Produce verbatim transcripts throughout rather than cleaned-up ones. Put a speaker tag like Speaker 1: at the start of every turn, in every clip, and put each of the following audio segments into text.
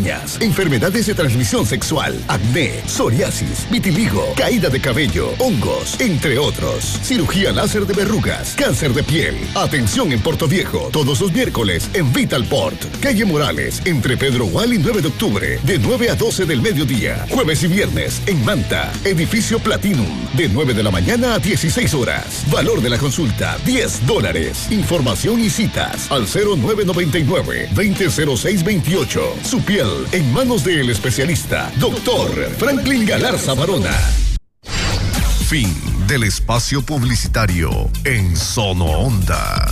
Speaker 1: niñas, enfermedades de transmisión sexual, acné, psoriasis, vitiligo, caída de cabello, hongos, entre otros. Cirugía láser de verrugas, cáncer de piel. Atención en Puerto Viejo, todos los miércoles en Vitalport, calle Morales, entre Pedro Gual y nueve de octubre, de nueve a doce del mediodía. Jueves y viernes en Manta, edificio Platinum, de nueve de la mañana a dieciséis horas. Valor de la consulta, diez dólares. Información y citas al cero nueve nueve nueve, veinte cero seis veintiocho. Su piel en manos del especialista, doctor Franklin Galarza Barona.
Speaker 2: Fin del espacio publicitario en Sono Onda.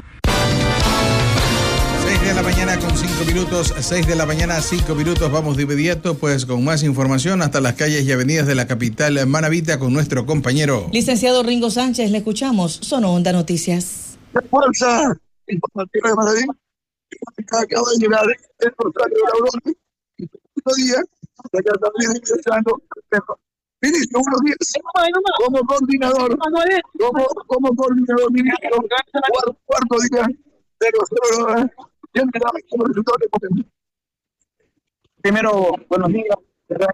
Speaker 3: seis de la mañana con cinco minutos, seis de la mañana, cinco minutos. Vamos de inmediato pues con más información hasta las calles y avenidas de la capital manabita con nuestro compañero
Speaker 4: licenciado Ringo Sánchez. Le escuchamos. Sono Onda Noticias.
Speaker 5: Fuerza informativa de Manaví, que acaba de llegar el Rosario de la Aurora, y otro día, acá también ingresando, ministro, buenos días, como coordinador, como, como coordinador, ministro, cuarto, cuarto día de Rosario, ¿quién me da como resultado de potencia?
Speaker 6: Primero, buenos días, ¿verdad?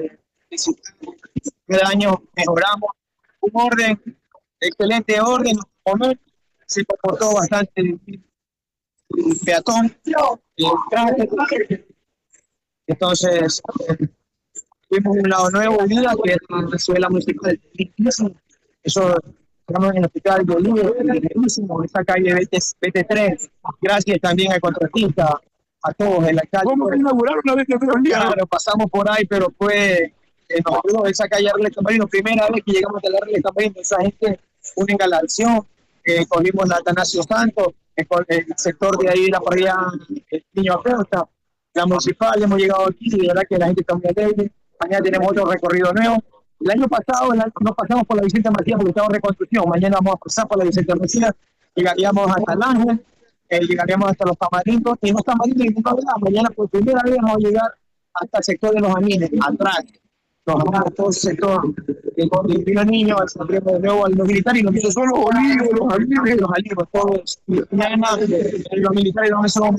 Speaker 6: Cada año mejoramos, un orden, excelente orden, se comportó bastante el peatón, el tránsito. Entonces, tuvimos un lado nuevo hoy día, que es la escuela municipal. Eso estamos en el hospital de Bolívar, en esta calle B T tres. Gracias también al contratista, a todos, el alcalde.
Speaker 5: ¿Cómo que inauguraron una vez que te vendía?
Speaker 6: Claro, pasamos por ahí, pero fue eh, no, esa calle Arles Camarino, primera vez que llegamos a la Arles Camarino, esa gente, una engalación. Eh, cogimos la Atanasio Santos, el, el sector de ahí, la por allá, el Niño Acosta, la municipal, hemos llegado aquí, y de verdad que la gente está muy alegre. Mañana tenemos otro recorrido nuevo. El año pasado el año, no pasamos por la Vicente Macías porque estaba en reconstrucción. Mañana vamos a pasar por la Vicente Macías, llegaríamos hasta el Ángel, eh, llegaríamos hasta los Tamarindos, y no Tamarindos, y nunca verdad, mañana por primera vez vamos a llegar hasta el sector de los Amines, atrás. Los amamos todo ese sector, el convirtió niños, saldremos de nuevo a los militares, y los militares son los olivos, los olivos, los olivos, todos. Mañana, los militares no son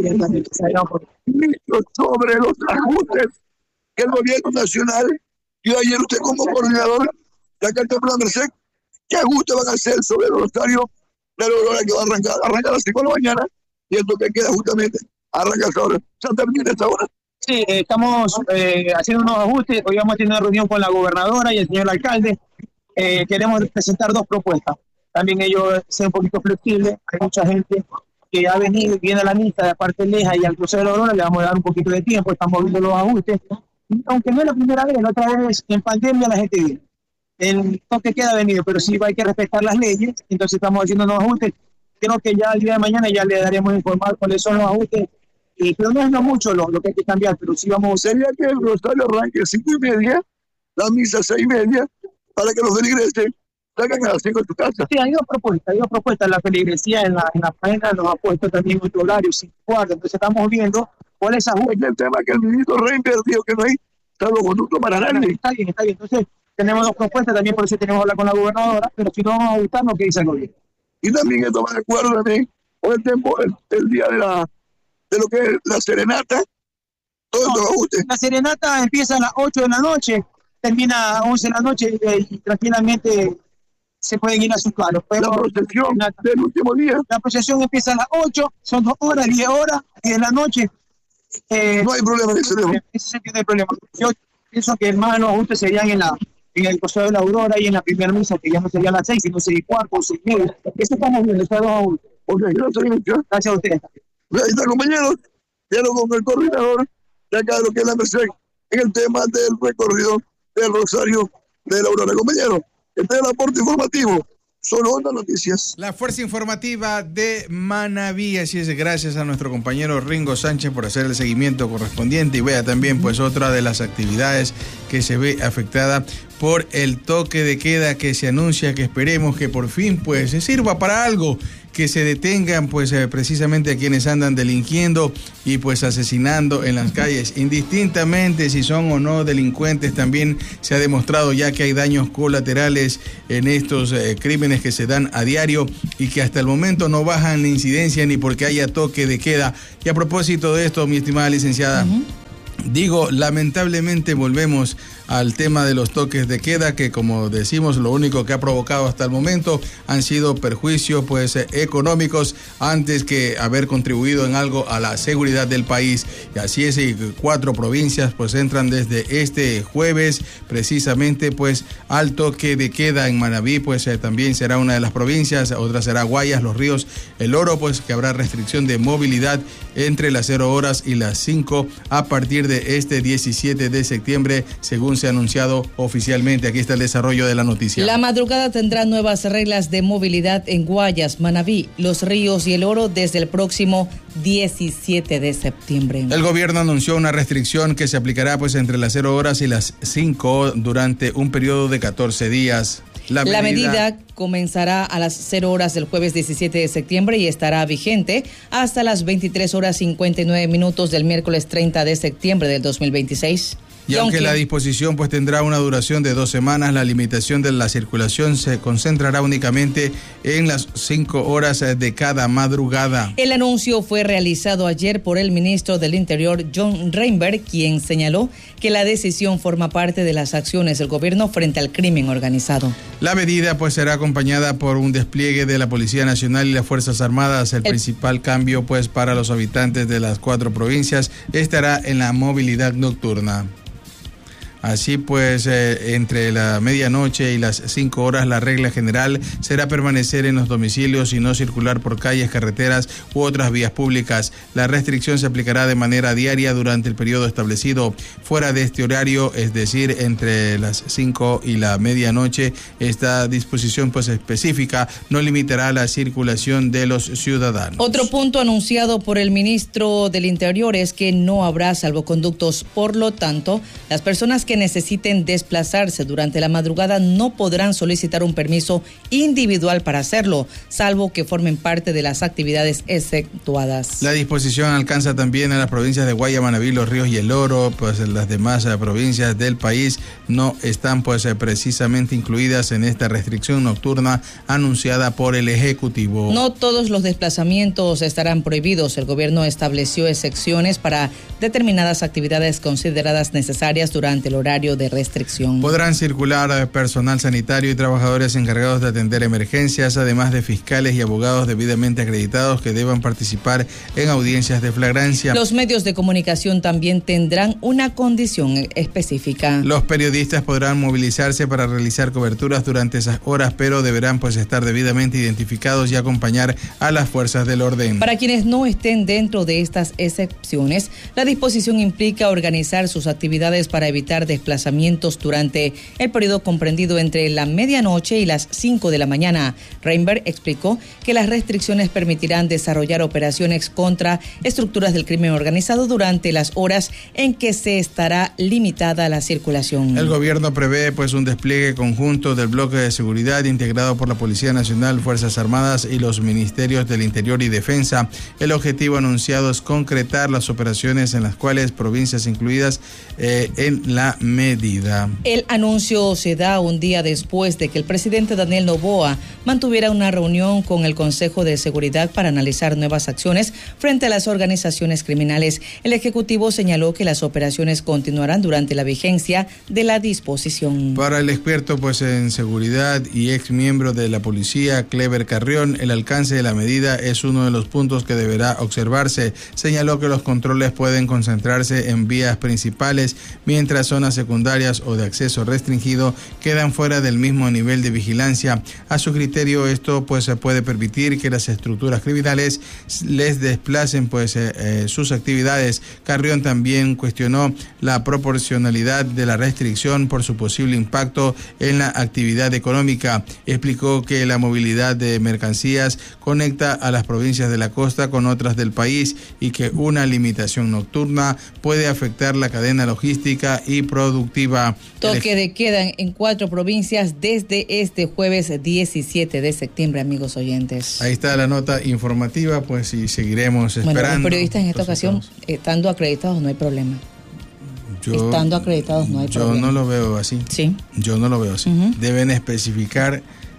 Speaker 5: sobre los ajustes que el gobierno nacional y ayer usted como coordinador de acá el Templo de Merced, ¿qué ajustes van a hacer sobre el Rosario de la Aurora que va a arrancar? Arranca a las cinco de la mañana y esto que queda justamente arranca esta hora. ¿Se termina esta hora?
Speaker 6: Sí, eh, estamos eh, haciendo unos ajustes. Hoy vamos a tener una reunión con la gobernadora y el señor alcalde. Eh, queremos presentar dos propuestas. También ellos sean un poquito flexibles. Hay mucha gente que ha venido y viene a la misa de parte de Leja y al cruce de la Aurora. Le vamos a dar un poquito de tiempo. Estamos viendo los ajustes. Aunque no es la primera vez, la otra vez en pandemia la gente viene. El toque queda venido, pero sí hay que respetar las leyes. Entonces estamos haciendo unos ajustes. Creo que ya el día de mañana ya le daremos a informar cuáles son los ajustes. Y, pero no es no mucho lo, lo que hay que cambiar, pero sí vamos...
Speaker 5: Sería que el Rosario arranque a cinco y media, la misa seis y media, para que los feligreses salgan a las cinco de tu casa.
Speaker 6: Sí, hay dos propuestas, hay dos propuestas. La feligresía en la, en la faena nos ha puesto también otro horario, cinco cuartos. Entonces estamos viendo cuál es ajuste.
Speaker 5: Es el tema que el ministro Reinberg dijo que no hay salvoconducto para nadie.
Speaker 6: Está bien, está bien. Entonces tenemos dos propuestas, también por eso tenemos que hablar con la gobernadora, pero si no vamos a gustar lo que dice el gobierno.
Speaker 5: Y también esto va de acuerdo también con el tiempo, el, el día de la... de lo que es la serenata, todo
Speaker 6: no,
Speaker 5: ajuste.
Speaker 6: La serenata empieza a las ocho de la noche, termina a once de la noche y, y tranquilamente se pueden ir a sus carros.
Speaker 5: La procesión la, del último día.
Speaker 6: La procesión empieza a las ocho, son dos horas, diez horas, diez de la noche. Eh,
Speaker 5: no hay problema de ese tema.
Speaker 6: Ese no hay problema. Yo pienso que más los ajustes serían en la en el Coso de la Aurora y en la primera misa, que ya no sería a las seis, sino seis y cuarto, seis y media. Eso estamos viendo, esos dos ajustes.
Speaker 5: Ok, gracias.
Speaker 6: Gracias a ustedes.
Speaker 5: Ahí está, compañeros. Diálogo con el coordinador de acá de lo que es la Merced en el tema del recorrido del Rosario de la Aurora. Compañeros, este es el aporte informativo. Sono Onda Noticias.
Speaker 3: La fuerza informativa de Manaví. Así es, gracias a nuestro compañero Ringo Sánchez por hacer el seguimiento correspondiente. Y vea también pues otra de las actividades que se ve afectada por el toque de queda que se anuncia, que esperemos que por fin pues se sirva para algo, que se detengan pues eh, precisamente a quienes andan delinquiendo y pues asesinando en las calles, indistintamente si son o no delincuentes. También se ha demostrado ya que hay daños colaterales en estos eh, crímenes que se dan a diario y que hasta el momento no bajan la incidencia ni porque haya toque de queda. Y a propósito de esto, mi estimada licenciada, uh-huh. Digo, lamentablemente volvemos al tema de los toques de queda, que como decimos, lo único que ha provocado hasta el momento han sido perjuicios pues eh, económicos antes que haber contribuido en algo a la seguridad del país. Y así es, y cuatro provincias pues entran desde este jueves precisamente pues al toque de queda. En Manabí pues eh, también será una de las provincias, otra será Guayas, Los Ríos, El Oro, pues que habrá restricción de movilidad entre las cero horas y las cinco a partir de este diecisiete de septiembre, según se ha anunciado oficialmente. Aquí está el desarrollo de la noticia.
Speaker 4: La madrugada tendrá nuevas reglas de movilidad en Guayas, Manabí, Los Ríos y El Oro desde el próximo diecisiete de septiembre.
Speaker 3: El gobierno anunció una restricción que se aplicará pues entre las cero horas y las cinco durante un periodo de catorce días. La medida... la medida
Speaker 4: comenzará a las cero horas del jueves diecisiete de septiembre y estará vigente hasta las veintitrés horas cincuenta y nueve minutos del miércoles treinta de septiembre del dos mil veintiséis.
Speaker 3: Y, y aunque, aunque la disposición pues tendrá una duración de dos semanas, la limitación de la circulación se concentrará únicamente en las cinco horas de cada madrugada.
Speaker 4: El anuncio fue realizado ayer por el ministro del Interior, John Reinberg, quien señaló que la decisión forma parte de las acciones del gobierno frente al crimen organizado.
Speaker 3: La medida pues será acompañada por un despliegue de la Policía Nacional y las Fuerzas Armadas. El, el principal cambio pues para los habitantes de las cuatro provincias estará en la movilidad nocturna. Así pues, eh, entre la medianoche y las cinco horas, la regla general será permanecer en los domicilios y no circular por calles, carreteras u otras vías públicas. La restricción se aplicará de manera diaria durante el periodo establecido. Fuera de este horario, es decir, entre las cinco y la medianoche, esta disposición pues específica no limitará la circulación de los ciudadanos.
Speaker 4: Otro punto anunciado por el ministro del Interior es que no habrá salvoconductos. Por lo tanto, las personas que necesiten desplazarse durante la madrugada no podrán solicitar un permiso individual para hacerlo, salvo que formen parte de las actividades efectuadas.
Speaker 3: La disposición alcanza también a las provincias de Guayas, Manabí, Los Ríos y El Oro, pues las demás eh, provincias del país no están pues eh, precisamente incluidas en esta restricción nocturna anunciada por el Ejecutivo.
Speaker 4: No todos los desplazamientos estarán prohibidos. El gobierno estableció excepciones para determinadas actividades consideradas necesarias durante el horario de restricción.
Speaker 3: Podrán circular personal sanitario y trabajadores encargados de atender emergencias, además de fiscales y abogados debidamente acreditados que deban participar en audiencias de flagrancia.
Speaker 4: Los medios de comunicación también tendrán una condición específica.
Speaker 3: Los periodistas podrán movilizarse para realizar coberturas durante esas horas, pero deberán pues estar debidamente identificados y acompañar a las fuerzas del orden.
Speaker 4: Para quienes no estén dentro de estas excepciones, la disposición implica organizar sus actividades para evitar desplazamientos durante el periodo comprendido entre la medianoche y las cinco de la mañana. Reinberg explicó que las restricciones permitirán desarrollar operaciones contra estructuras del crimen organizado durante las horas en que se estará limitada la circulación.
Speaker 3: El gobierno prevé pues un despliegue conjunto del bloque de seguridad integrado por la Policía Nacional, Fuerzas Armadas y los Ministerios del Interior y Defensa. El objetivo anunciado es concretar las operaciones en las cuales provincias incluidas eh, en la medida.
Speaker 4: El anuncio se da un día después de que el presidente Daniel Noboa mantuviera una reunión con el Consejo de Seguridad para analizar nuevas acciones frente a las organizaciones criminales. El Ejecutivo señaló que las operaciones continuarán durante la vigencia de la disposición.
Speaker 3: Para el experto pues en seguridad y ex miembro de la policía, Clever Carrión, el alcance de la medida es uno de los puntos que deberá observarse. Señaló que los controles pueden concentrarse en vías principales, mientras zonas secundarias o de acceso restringido quedan fuera del mismo nivel de vigilancia. A su criterio, esto pues se puede permitir que las estructuras criminales les desplacen pues eh, eh, sus actividades. Carrión también cuestionó la proporcionalidad de la restricción por su posible impacto en la actividad económica. Explicó que la movilidad de mercancías conecta a las provincias de la costa con otras del país y que una limitación nocturna puede afectar la cadena logística y productiva.
Speaker 4: Toque de queda en cuatro provincias desde este jueves diecisiete de septiembre, amigos oyentes.
Speaker 3: Ahí está la nota informativa, pues y seguiremos esperando.
Speaker 4: Bueno, los periodistas en esta ocasión, estando acreditados, no hay problema. Yo, estando acreditados no hay
Speaker 3: yo
Speaker 4: problema.
Speaker 3: Yo no lo veo así.
Speaker 4: Sí.
Speaker 3: Yo no lo veo así. Uh-huh. Deben especificar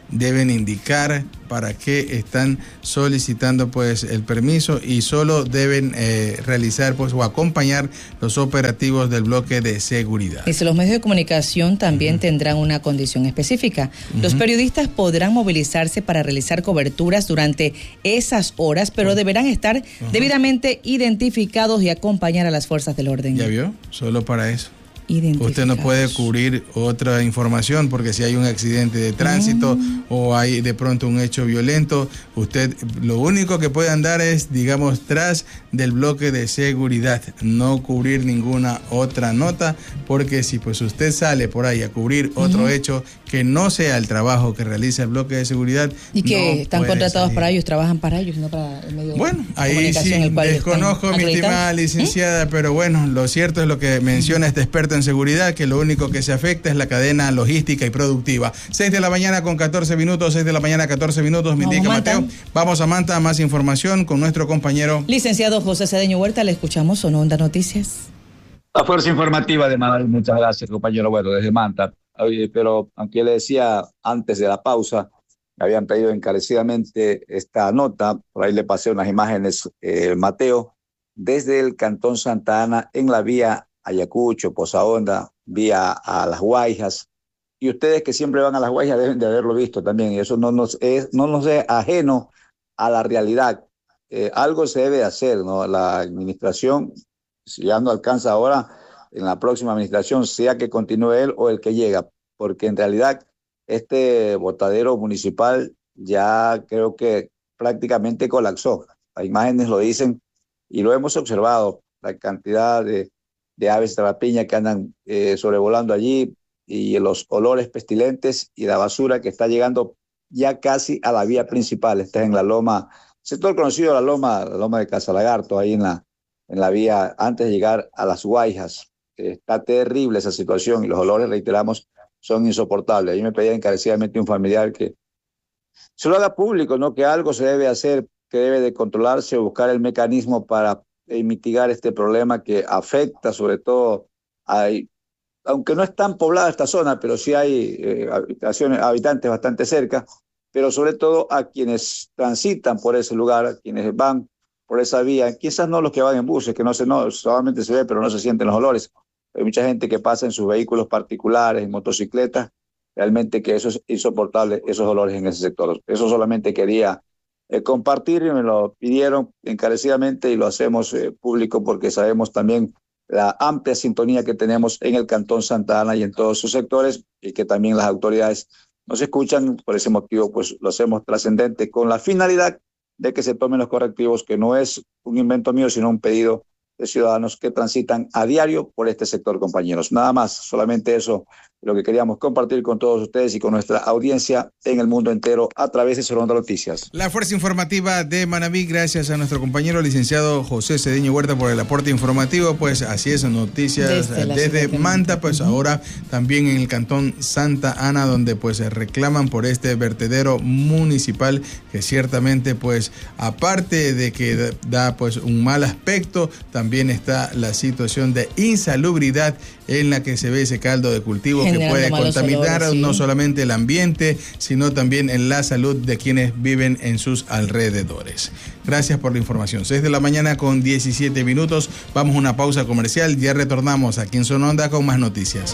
Speaker 3: deben indicar para qué están solicitando pues el permiso y solo deben eh, realizar pues o acompañar los operativos del bloque de seguridad.
Speaker 4: Dice, los medios de comunicación también uh-huh. tendrán una condición específica. Uh-huh. Los periodistas podrán movilizarse para realizar coberturas durante esas horas, pero uh-huh. deberán estar uh-huh. debidamente identificados y acompañar a las fuerzas del orden.
Speaker 3: ¿Ya vio? Solo para eso. Usted no puede cubrir otra información porque si hay un accidente de tránsito mm. o hay de pronto un hecho violento, usted lo único que puede andar es, digamos, tras del bloque de seguridad, no cubrir ninguna otra nota, porque si pues usted sale por ahí a cubrir otro mm. hecho que no sea el trabajo que realiza el bloque de seguridad.
Speaker 4: Y que
Speaker 3: no
Speaker 4: están contratados salir. Para ellos, trabajan para ellos, no para el medio
Speaker 3: bueno,
Speaker 4: de
Speaker 3: ahí
Speaker 4: comunicación.
Speaker 3: Sí, desconozco, mi estimada licenciada, ¿Mm? Pero bueno, lo cierto es lo que menciona este experto en seguridad, que lo único que se afecta es la cadena logística y productiva. seis de la mañana con catorce minutos, seis de la mañana catorce minutos, me indica Mateo. Vamos a Manta, más información con nuestro compañero.
Speaker 4: Licenciado José Cedeño Huerta, le escuchamos, Sono Onda Noticias.
Speaker 7: La fuerza informativa de Manaví, muchas gracias, compañero. Bueno, desde Manta. Oye, pero aunque le decía antes de la pausa, me habían pedido encarecidamente esta nota, por ahí le pasé unas imágenes, eh, Mateo, desde el Cantón Santa Ana en la vía Ayacucho, Posaonda, vía a Las Guayjas, y ustedes que siempre van a Las Guayjas deben de haberlo visto también, y eso no nos es, no nos es ajeno a la realidad. Eh, algo se debe hacer, ¿no? La administración, si ya no alcanza ahora, en la próxima administración, sea que continúe él o el que llega, porque en realidad este botadero municipal ya creo que prácticamente colapsó. Las imágenes lo dicen y lo hemos observado, la cantidad de, de aves de rapiña que andan eh, sobrevolando allí y los olores pestilentes y la basura que está llegando ya casi a la vía principal. Está en la loma, sector conocido, la loma, la loma de Casalagarto, ahí en la, en la vía antes de llegar a Las Guayjas. Está terrible esa situación y los olores, reiteramos, son insoportables. A mí me pedía encarecidamente un familiar que se lo haga público, ¿no? Que algo se debe hacer, que debe de controlarse o buscar el mecanismo para eh, mitigar este problema que afecta sobre todo, a, aunque no es tan poblada esta zona, pero sí hay eh, habitaciones, habitantes bastante cerca, pero sobre todo a quienes transitan por ese lugar, a quienes van por esa vía, quizás no los que van en buses, que no se, no, solamente se ve, pero no se sienten los olores. Hay mucha gente que pasa en sus vehículos particulares, en motocicletas, realmente que eso es insoportable, esos olores en ese sector. Eso solamente quería eh, compartir y me lo pidieron encarecidamente y lo hacemos eh, público porque sabemos también la amplia sintonía que tenemos en el Cantón Santa Ana y en todos sus sectores y que también las autoridades nos escuchan. Por ese motivo, pues lo hacemos trascendente con la finalidad de que se tomen los correctivos, que no es un invento mío, sino un pedido de ciudadanos que transitan a diario por este sector, compañeros. Nada más, solamente eso lo que queríamos compartir con todos ustedes y con nuestra audiencia en el mundo entero a través de Sono Onda Noticias.
Speaker 3: La fuerza informativa de Manabí, gracias a nuestro compañero licenciado José Cedeño Huerta por el aporte informativo. Pues así es, noticias desde, desde Manta, pues ahora también en el Cantón Santa Ana, donde pues se reclaman por este vertedero municipal que ciertamente pues aparte de que da pues un mal aspecto, también está la situación de insalubridad en la que se ve ese caldo de cultivo que puede contaminar olores, sí. no solamente el ambiente, sino también en la salud de quienes viven en sus alrededores. Gracias por la información. seis de la mañana con diecisiete minutos. Vamos a una pausa comercial. Ya retornamos aquí en Sono Onda con más noticias.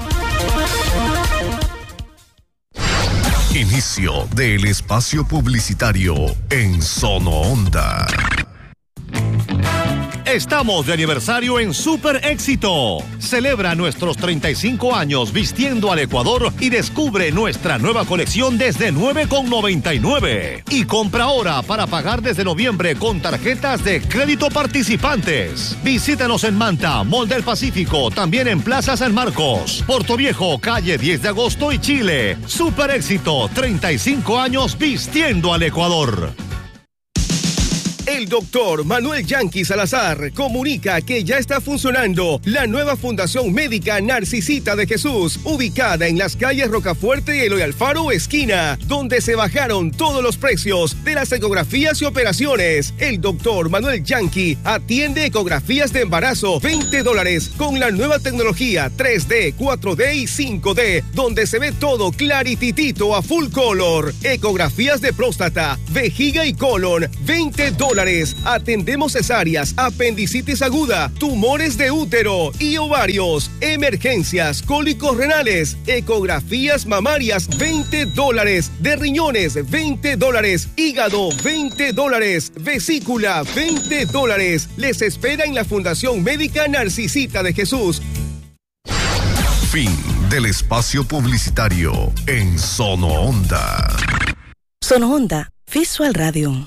Speaker 2: Inicio del espacio publicitario en Sono Onda.
Speaker 8: Estamos de aniversario en Super Éxito. Celebra nuestros treinta y cinco años vistiendo al Ecuador y descubre nuestra nueva colección desde nueve con noventa y nueve. Y compra ahora para pagar desde noviembre con tarjetas de crédito participantes. Visítanos en Manta, Mall del Pacífico, también en Plaza San Marcos, Portoviejo, calle diez de agosto y Chile. Super Éxito, treinta y cinco años vistiendo al Ecuador.
Speaker 9: El doctor Manuel Yanqui Salazar comunica que ya está funcionando la nueva Fundación Médica Narcisita de Jesús, ubicada en las calles Rocafuerte y Eloy Alfaro esquina, donde se bajaron todos los precios de las ecografías y operaciones. El doctor Manuel Yanqui atiende ecografías de embarazo veinte dólares con la nueva tecnología tres D, cuatro D y cinco D, donde se ve todo clarititito a full color. Ecografías de próstata, vejiga y colon, veinte dólares. Atendemos cesáreas, apendicitis aguda, tumores de útero y ovarios, emergencias, cólicos renales, ecografías mamarias, veinte dólares, de riñones, veinte dólares, hígado, veinte dólares, vesícula, veinte dólares. Les espera en la Fundación Médica Narcisita de Jesús.
Speaker 2: Fin del espacio publicitario en Sono Onda.
Speaker 10: Sono Onda, Visual Radio.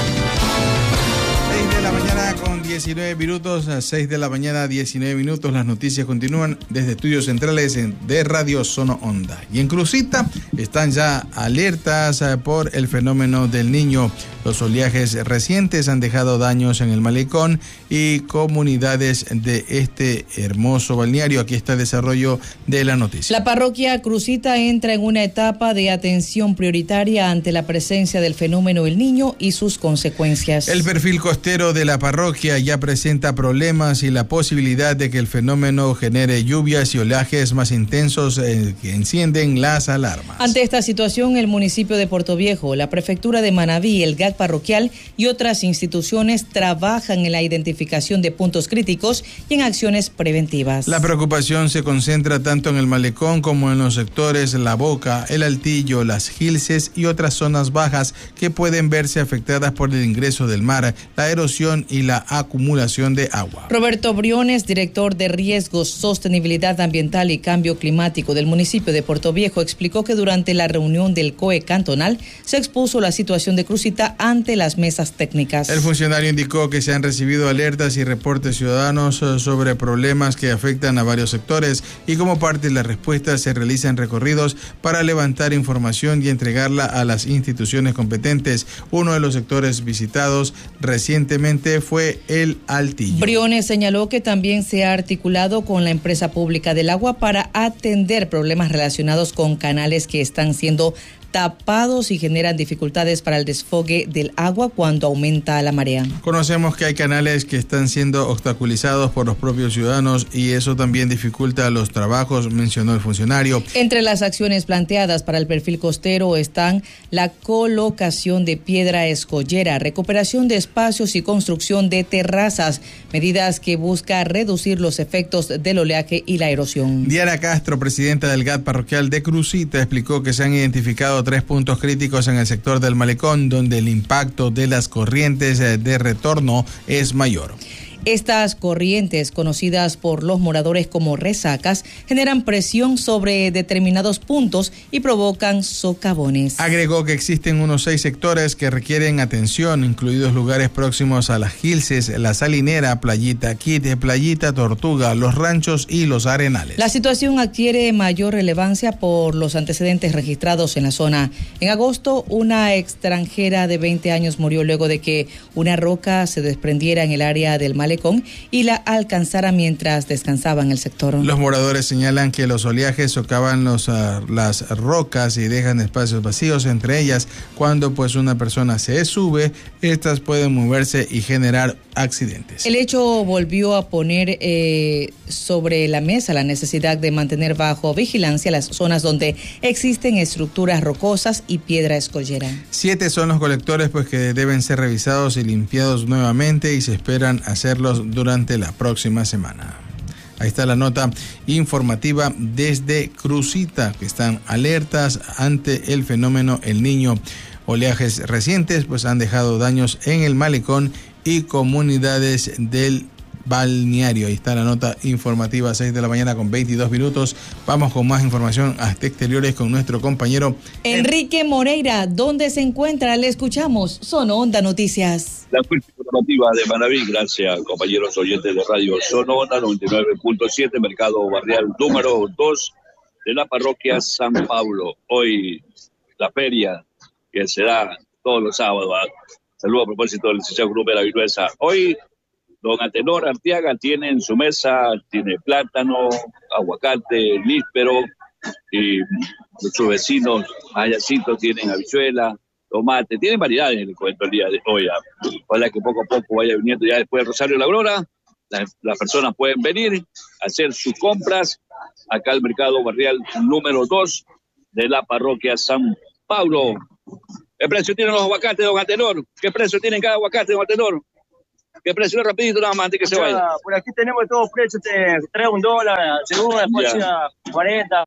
Speaker 3: seis de la mañana con diecinueve minutos, a seis de la mañana diecinueve minutos. Las noticias continúan desde estudios centrales de Radio Sono Onda. Y en Crucita están ya alertas por el fenómeno del Niño. Los oleajes recientes han dejado daños en el malecón y comunidades de este hermoso balneario. Aquí está el desarrollo de la noticia.
Speaker 4: La parroquia Crucita entra en una etapa de atención prioritaria ante la presencia del fenómeno El Niño y sus consecuencias.
Speaker 3: El perfil costero de la parroquia ya presenta problemas y la posibilidad de que el fenómeno genere lluvias y oleajes más intensos eh, que encienden las alarmas.
Speaker 4: Ante esta situación, el municipio de Portoviejo, la prefectura de Manabí, el G A C parroquial y otras instituciones trabajan en la identificación de puntos críticos y en acciones preventivas.
Speaker 3: La preocupación se concentra tanto en el malecón como en los sectores La Boca, El Altillo, Las Gilces y otras zonas bajas que pueden verse afectadas por el ingreso del mar, la erosión y la acumulación de agua.
Speaker 4: Roberto Briones, director de Riesgos, Sostenibilidad Ambiental y Cambio Climático del municipio de Portoviejo, explicó que durante la reunión del C O E cantonal se expuso la situación de Crucita ante las mesas técnicas.
Speaker 3: El funcionario indicó que se han recibido alertas y reportes ciudadanos sobre problemas que afectan a varios sectores y como parte de la respuesta se realizan recorridos para levantar información y entregarla a las instituciones competentes. Uno de los sectores visitados recientemente fue El Altillo.
Speaker 4: Briones señaló que también se ha articulado con la empresa pública del agua para atender problemas relacionados con canales que están siendo tapados y generan dificultades para el desfogue del agua cuando aumenta la marea.
Speaker 3: Conocemos que hay canales que están siendo obstaculizados por los propios ciudadanos y eso también dificulta los trabajos, mencionó el funcionario.
Speaker 4: Entre las acciones planteadas para el perfil costero están la colocación de piedra escollera, recuperación de espacios y construcción de terrazas, medidas que busca reducir los efectos del oleaje y la erosión.
Speaker 3: Diana Castro, presidenta del G A T parroquial de Crucita, explicó que se han identificado tres puntos críticos en el sector del malecón donde el impacto de las corrientes de retorno es mayor.
Speaker 4: Estas corrientes, conocidas por los moradores como resacas, generan presión sobre determinados puntos y provocan socavones.
Speaker 3: Agregó que existen unos seis sectores que requieren atención, incluidos lugares próximos a Las Gilces, La Salinera, Playita Quite, Playita Tortuga, Los Ranchos y Los Arenales.
Speaker 4: La situación adquiere mayor relevancia por los antecedentes registrados en la zona. En agosto, una extranjera de veinte años murió luego de que una roca se desprendiera en el área del malecón y la alcanzara mientras descansaba en el sector.
Speaker 3: Los moradores señalan que los oleajes socavan los, uh, las rocas y dejan espacios vacíos entre ellas. Cuando pues una persona se sube, estas pueden moverse y generar accidentes.
Speaker 4: El hecho volvió a poner eh, sobre la mesa la necesidad de mantener bajo vigilancia las zonas donde existen estructuras rocosas y piedra escollera.
Speaker 3: Siete son los colectores pues que deben ser revisados y limpiados nuevamente y se esperan hacerlos durante la próxima semana. Ahí está la nota informativa desde Crucita, que están alertas ante el fenómeno El Niño. Oleajes recientes pues han dejado daños en el malecón y comunidades del balneario. Ahí está la nota informativa, seis de la mañana con veintidós minutos. Vamos con más información hasta exteriores con nuestro compañero
Speaker 4: Enrique Moreira. ¿Dónde se encuentra? Le escuchamos. Sono Onda Noticias.
Speaker 11: La fuerza informativa de Manabí, gracias compañeros oyentes de Radio Sono Onda noventa y nueve punto siete, mercado barrial número dos de la parroquia San Pablo. Hoy la feria que se da todos los sábados Saludos a propósito del licenciado Grupo de la Viruesa. Hoy, don Atenor Arteaga tiene en su mesa, tiene plátano, aguacate, níspero, y sus vecinos ayacitos tienen habichuela, tomate, tienen variedades en el cuento el día de hoy. Ojalá que poco a poco vaya viniendo ya después del Rosario de la Aurora. Las, las personas pueden venir a hacer sus compras acá al mercado barrial número dos de la parroquia San Pablo. ¿Qué precio tienen los aguacates, don Atenor? ¿Qué precio tienen cada aguacate, don Atenor? ¿Qué precio? Rapidito nada más antes que se vaya.
Speaker 12: Por aquí tenemos todos precios, te trae un dólar, seguro después ya cuarenta,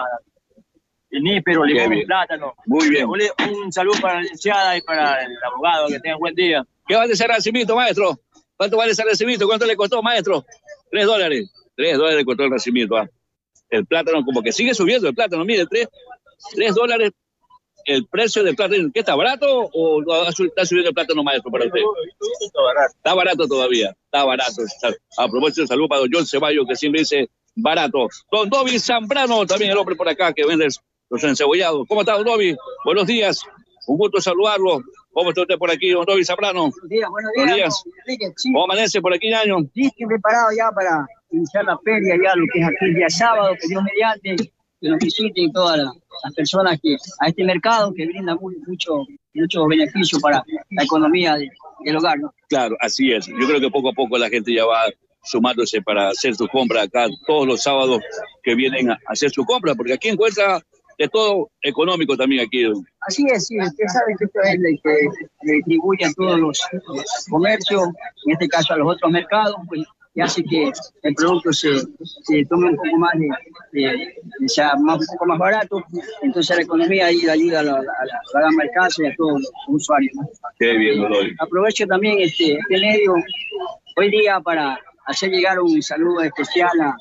Speaker 12: el níspero, limón, plátano.
Speaker 11: Muy bien.
Speaker 12: Un, un saludo para la licenciada y para el abogado, que tengan buen día.
Speaker 11: ¿Qué vale ese racimito, maestro? ¿Cuánto vale ese racimito? ¿Cuánto le costó, maestro? Tres dólares. Tres dólares le costó el racimito. ¿Ah? El plátano, como que sigue subiendo el plátano. Mire, tres, tres dólares el precio del plátano. ¿Qué está barato o está subiendo el plátano, maestro, para usted? Está barato todavía. Está barato. A propósito, saludo para don John Ceballos, que siempre dice barato. Don Dovi Zambrano, también el hombre por acá que vende los encebollados. ¿Cómo está, don Dovi? Buenos días. Un gusto saludarlo. ¿Cómo está usted por aquí, don Dovi Zambrano?
Speaker 13: Buenos días, buenos días.
Speaker 11: Buenos días.
Speaker 13: Enrique, sí.
Speaker 11: ¿Cómo amanece por aquí, Ñaño?
Speaker 13: Sí, estoy preparado ya para iniciar la feria, ya lo que es aquí el día sábado, que Dios mediante, que nos visiten todas las, las personas que a este mercado que brinda muy, mucho, mucho beneficio para la economía de, del hogar, ¿no?
Speaker 11: Claro, así es. Yo creo que poco a poco la gente ya va sumándose para hacer su compra acá todos los sábados que vienen a hacer su compra, porque aquí encuentra de todo económico también aquí.
Speaker 13: Así es, sí, usted sabe que esto es el que le distribuye a todos los, los comercios, en este caso a los otros mercados, pues, y hace que el producto se, se tome un poco más, de, de, de sea más, un poco más barato, entonces la economía ahí ayuda a la, a la, a la gama de casa y a todos los usuarios, ¿no?
Speaker 11: Qué bien, Godoy.
Speaker 13: Aprovecho también este, este medio hoy día para hacer llegar un saludo especial a,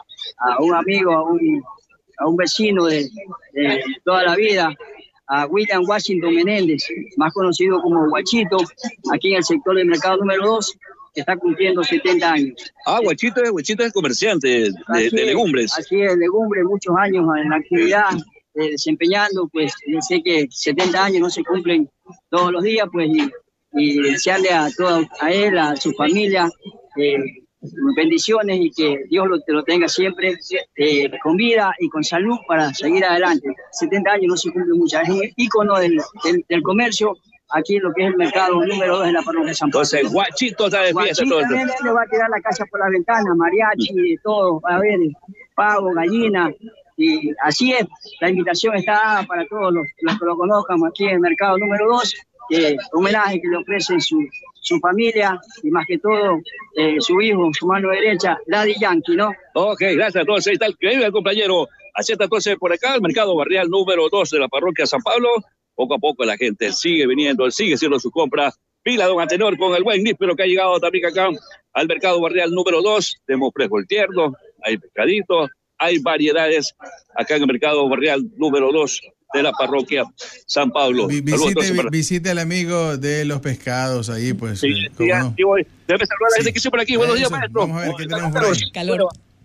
Speaker 13: a un amigo, a un a un vecino de, de toda la vida, a William Washington Menéndez, más conocido como Guachito, aquí en el sector del mercado número dos, que está cumpliendo setenta años.
Speaker 11: Ah, Guachito es, Guachito es comerciante de, de, de legumbres.
Speaker 13: Así es, legumbres, muchos años en la actividad, eh, desempeñando, pues sé que setenta años no se cumplen todos los días, pues, y, y desearle a, todo, a él, a su familia, eh, bendiciones y que Dios lo, te lo tenga siempre eh, con vida y con salud para seguir adelante. setenta años no se cumple mucho, es un ícono del, del, del comercio aquí en lo que es el mercado número dos de la parroquia de San Pablo.
Speaker 11: Entonces, Guachito está de fiesta.
Speaker 13: Guachito también le va a tirar la casa por la ventana, mariachi, todo, a ver, pavo, gallina, y así es, la invitación está para todos los, los que lo conozcan aquí en el mercado número dos, eh, homenaje que le ofrece su su familia y más que todo eh, su hijo, su mano derecha, Daddy Yankee, ¿no?
Speaker 11: Ok, gracias. Entonces ahí está el que vive el compañero. Así está entonces por acá el mercado barrial número dos de la parroquia San Pablo. Poco a poco la gente sigue viniendo, sigue haciendo su compra. Pila don Antenor con el buen níspero que ha llegado también acá al mercado barrial número dos. Tenemos fresco el tierno, hay pescaditos, hay variedades acá en el mercado barrial número dos de la parroquia San Pablo.
Speaker 3: Vi, visite, vi, visite al amigo de los pescados ahí, pues.
Speaker 11: Sí,
Speaker 3: eh,
Speaker 11: sí,
Speaker 3: no?
Speaker 11: sí, voy. Debe saludar a la gente que hizo por aquí. Buenos días, maestro.
Speaker 3: Vamos a ver qué tenemos por ahí.
Speaker 4: Calor.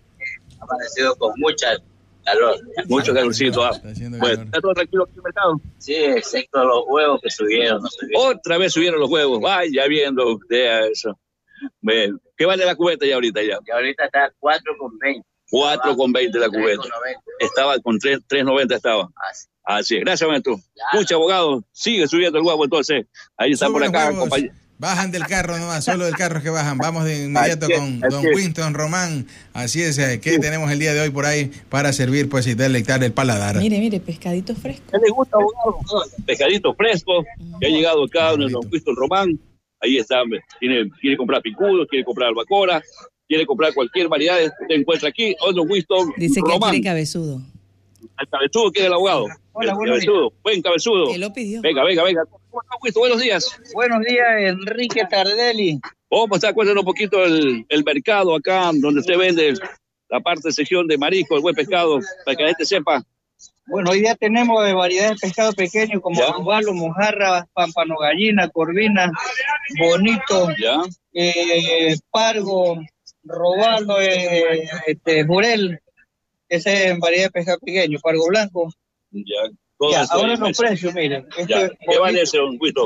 Speaker 14: Ha aparecido con mucha calor.
Speaker 11: Mucho calorcito. Ah. Está, bueno, ¿está todo tranquilo aquí en el mercado?
Speaker 14: Sí, excepto los huevos que subieron. No subieron.
Speaker 11: Otra vez subieron los huevos. Vaya viendo usted a eso. Bueno, ¿qué vale la cubeta ya ahorita? Ya,
Speaker 14: y ahorita está cuatro con veinte.
Speaker 11: cuatro con veinte la cubeta. Estaba con tres noventa estaba.
Speaker 14: Así.
Speaker 11: Así es. Gracias, maestro. Mucho abogado. Sigue subiendo el huevo, entonces. Ahí está por acá, compañero.
Speaker 3: Bajan del carro nomás, solo del carro que bajan. Vamos de inmediato
Speaker 11: es,
Speaker 3: con don es. Winston Román. Así es, ¿qué sí. tenemos el día de hoy por ahí para servir pues y deleitar el paladar?
Speaker 4: Mire, mire, pescadito fresco.
Speaker 11: ¿Qué le gusta, abogado? Pescadito fresco, que ha llegado acá don Winston Román. Ahí está, tiene, quiere comprar picudo, quiere comprar albacora, quiere comprar cualquier variedad que usted encuentra aquí. O don Winston
Speaker 4: Dice
Speaker 11: Román.
Speaker 4: que quiere cabezudo.
Speaker 11: El cabezudo quiere el abogado.
Speaker 13: Hola,
Speaker 11: el
Speaker 13: buenos
Speaker 11: cabezudo,
Speaker 13: días.
Speaker 11: buen cabezudo.
Speaker 4: ¿Qué lo pidió?
Speaker 11: Venga, venga, venga. Buenos días.
Speaker 13: Buenos días, Enrique Tardelli.
Speaker 11: ¿Cómo está? Cuéntanos un poquito el, el mercado acá, donde usted vende la parte de sección de marisco, el buen pescado, para que la gente sepa.
Speaker 13: Bueno, hoy día tenemos de variedades de pescado pequeño como robalo, mojarra, pámpano, gallina, corvina, bonito,
Speaker 11: ¿ya?
Speaker 13: Eh, pargo, robalo, eh, este, jurel. Ese es variedad de pescado pequeño, pargo blanco.
Speaker 11: Ya,
Speaker 13: ya ahora los precios, miren.
Speaker 11: Este ¿qué vale ese, don Guito?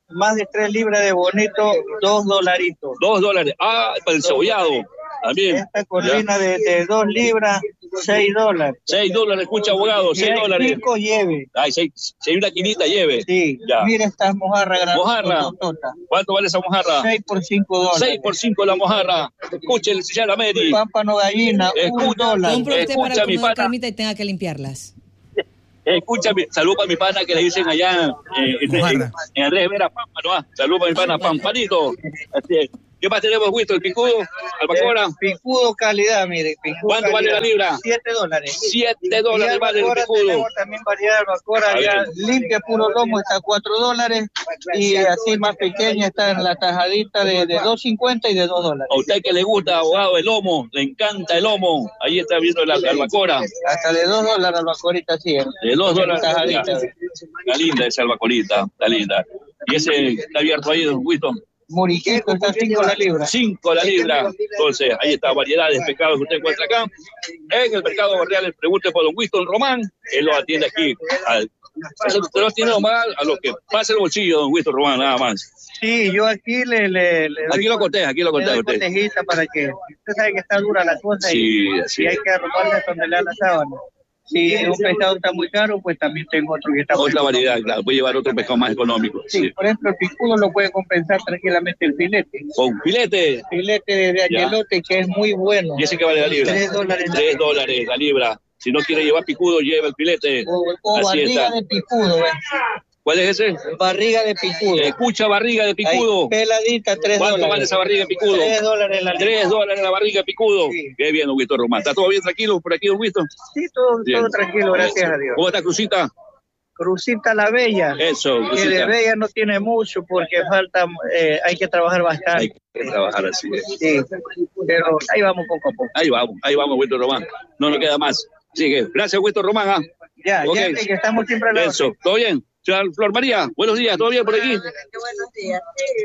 Speaker 6: más de tres libras de bonito, dos dolaritos.
Speaker 11: Dos dólares. Ah, para el cebollado. También.
Speaker 6: Esta corvina de, de dos libras, seis dólares.
Speaker 11: Seis dólares, escucha abogado, seis dólares.
Speaker 6: Cinco lleve.
Speaker 11: Ay, seis, seis una quinita lleve.
Speaker 6: Sí,
Speaker 11: ya.
Speaker 6: Mira estas mojarras grandes.
Speaker 11: Mojarra. ¿Cuánto vale esa mojarra?
Speaker 6: Seis por cinco dólares.
Speaker 11: Seis por cinco la mojarra. Escuche, el señor Ameri.
Speaker 6: Pámpano gallina,
Speaker 11: escucha,
Speaker 6: un dólar.
Speaker 4: Compre usted
Speaker 11: escucha
Speaker 4: para
Speaker 11: mi
Speaker 4: comer
Speaker 11: pana.
Speaker 4: carmita y tenga que limpiarlas.
Speaker 11: Escucha, salud para mi pana que le dicen allá eh, en, en, en Andrés Vera Pámpano. Ah. Salud para mi pana Pampanito. Así es. ¿Qué más tenemos, Huito? ¿El picudo? ¿Albacora?
Speaker 6: Eh, picudo calidad, mire. Picudo
Speaker 11: ¿Cuánto
Speaker 6: calidad.
Speaker 11: vale la libra?
Speaker 6: Siete dólares.
Speaker 11: Siete dólares vale el picudo.
Speaker 6: Tenemos también variedad de albacora, ya limpia, puro lomo, está a cuatro dólares. Y así más pequeña está en la tajadita de, de dos cincuenta y de dos dólares.
Speaker 11: A usted que le gusta, abogado, el lomo, le encanta el lomo. Ahí está viendo la albacora.
Speaker 6: Hasta de dos dólares albacorita, sí. ¿eh?
Speaker 11: De dos dólares.
Speaker 6: Tajadita.
Speaker 11: Está linda esa albacorita, está linda. Y ese está abierto ahí, don Huito.
Speaker 6: Muriquito está cinco la libra.
Speaker 11: cinco la libra. Entonces, ahí está variedad de pescados que usted encuentra acá. En el mercado barrial, pregunte por don Winston Román, él lo atiende aquí. Al, usted lo atiende nomás a lo que pasa el bolsillo, don Winston Román, nada más.
Speaker 6: Sí, yo aquí le... le, le
Speaker 11: aquí lo coteja, aquí lo coteja usted.
Speaker 6: Cotejita para que... Usted sabe que está dura la cosa
Speaker 11: sí,
Speaker 6: y,
Speaker 11: así
Speaker 6: y hay que arroparle donde le da la sábana. Si un pescado está muy caro, pues también tengo otro que está muy
Speaker 11: Otra variedad, claro. Puede llevar otro pescado más económico.
Speaker 6: Sí, sí, por ejemplo, el picudo lo puede compensar tranquilamente el filete.
Speaker 11: ¿Con filete?
Speaker 6: Filete de, de añelote, que es muy bueno.
Speaker 11: ¿Y ese que vale la libra?
Speaker 6: Tres dólares.
Speaker 11: Tres dólares la libra. Si no quiere llevar picudo, lleva el filete.
Speaker 6: O, o
Speaker 11: Así
Speaker 6: barriga
Speaker 11: está.
Speaker 6: de picudo, ¿eh?
Speaker 11: ¿Cuál es ese?
Speaker 6: Barriga de picudo.
Speaker 11: Escucha, barriga de picudo.
Speaker 6: Ahí, peladita, tres
Speaker 11: ¿Cuánto
Speaker 6: dólares.
Speaker 11: vale esa barriga de picudo?
Speaker 6: Tres dólares la
Speaker 11: Tres dólares la barriga de picudo. Sí. Qué bien, don Winston Román. ¿Está todo bien tranquilo por aquí, don Winston?
Speaker 6: Sí, todo, todo tranquilo, gracias a Dios.
Speaker 11: ¿Cómo está Crucita?
Speaker 6: Crucita la Bella.
Speaker 11: Eso, Crucita.
Speaker 6: Que de Bella no tiene mucho porque falta, eh, hay que trabajar bastante.
Speaker 11: Hay que trabajar así.
Speaker 6: Sí, pero ahí vamos poco a poco.
Speaker 11: Ahí vamos, ahí vamos, Winston Román. No nos queda más. Sigue. Gracias, Winston Román. ¿ah?
Speaker 6: Ya,
Speaker 11: okay.
Speaker 6: ya que estamos siempre a la
Speaker 11: Eso, ¿todo bien? Señora Flor María, buenos días, ¿todo bien por aquí?
Speaker 15: Buenos días.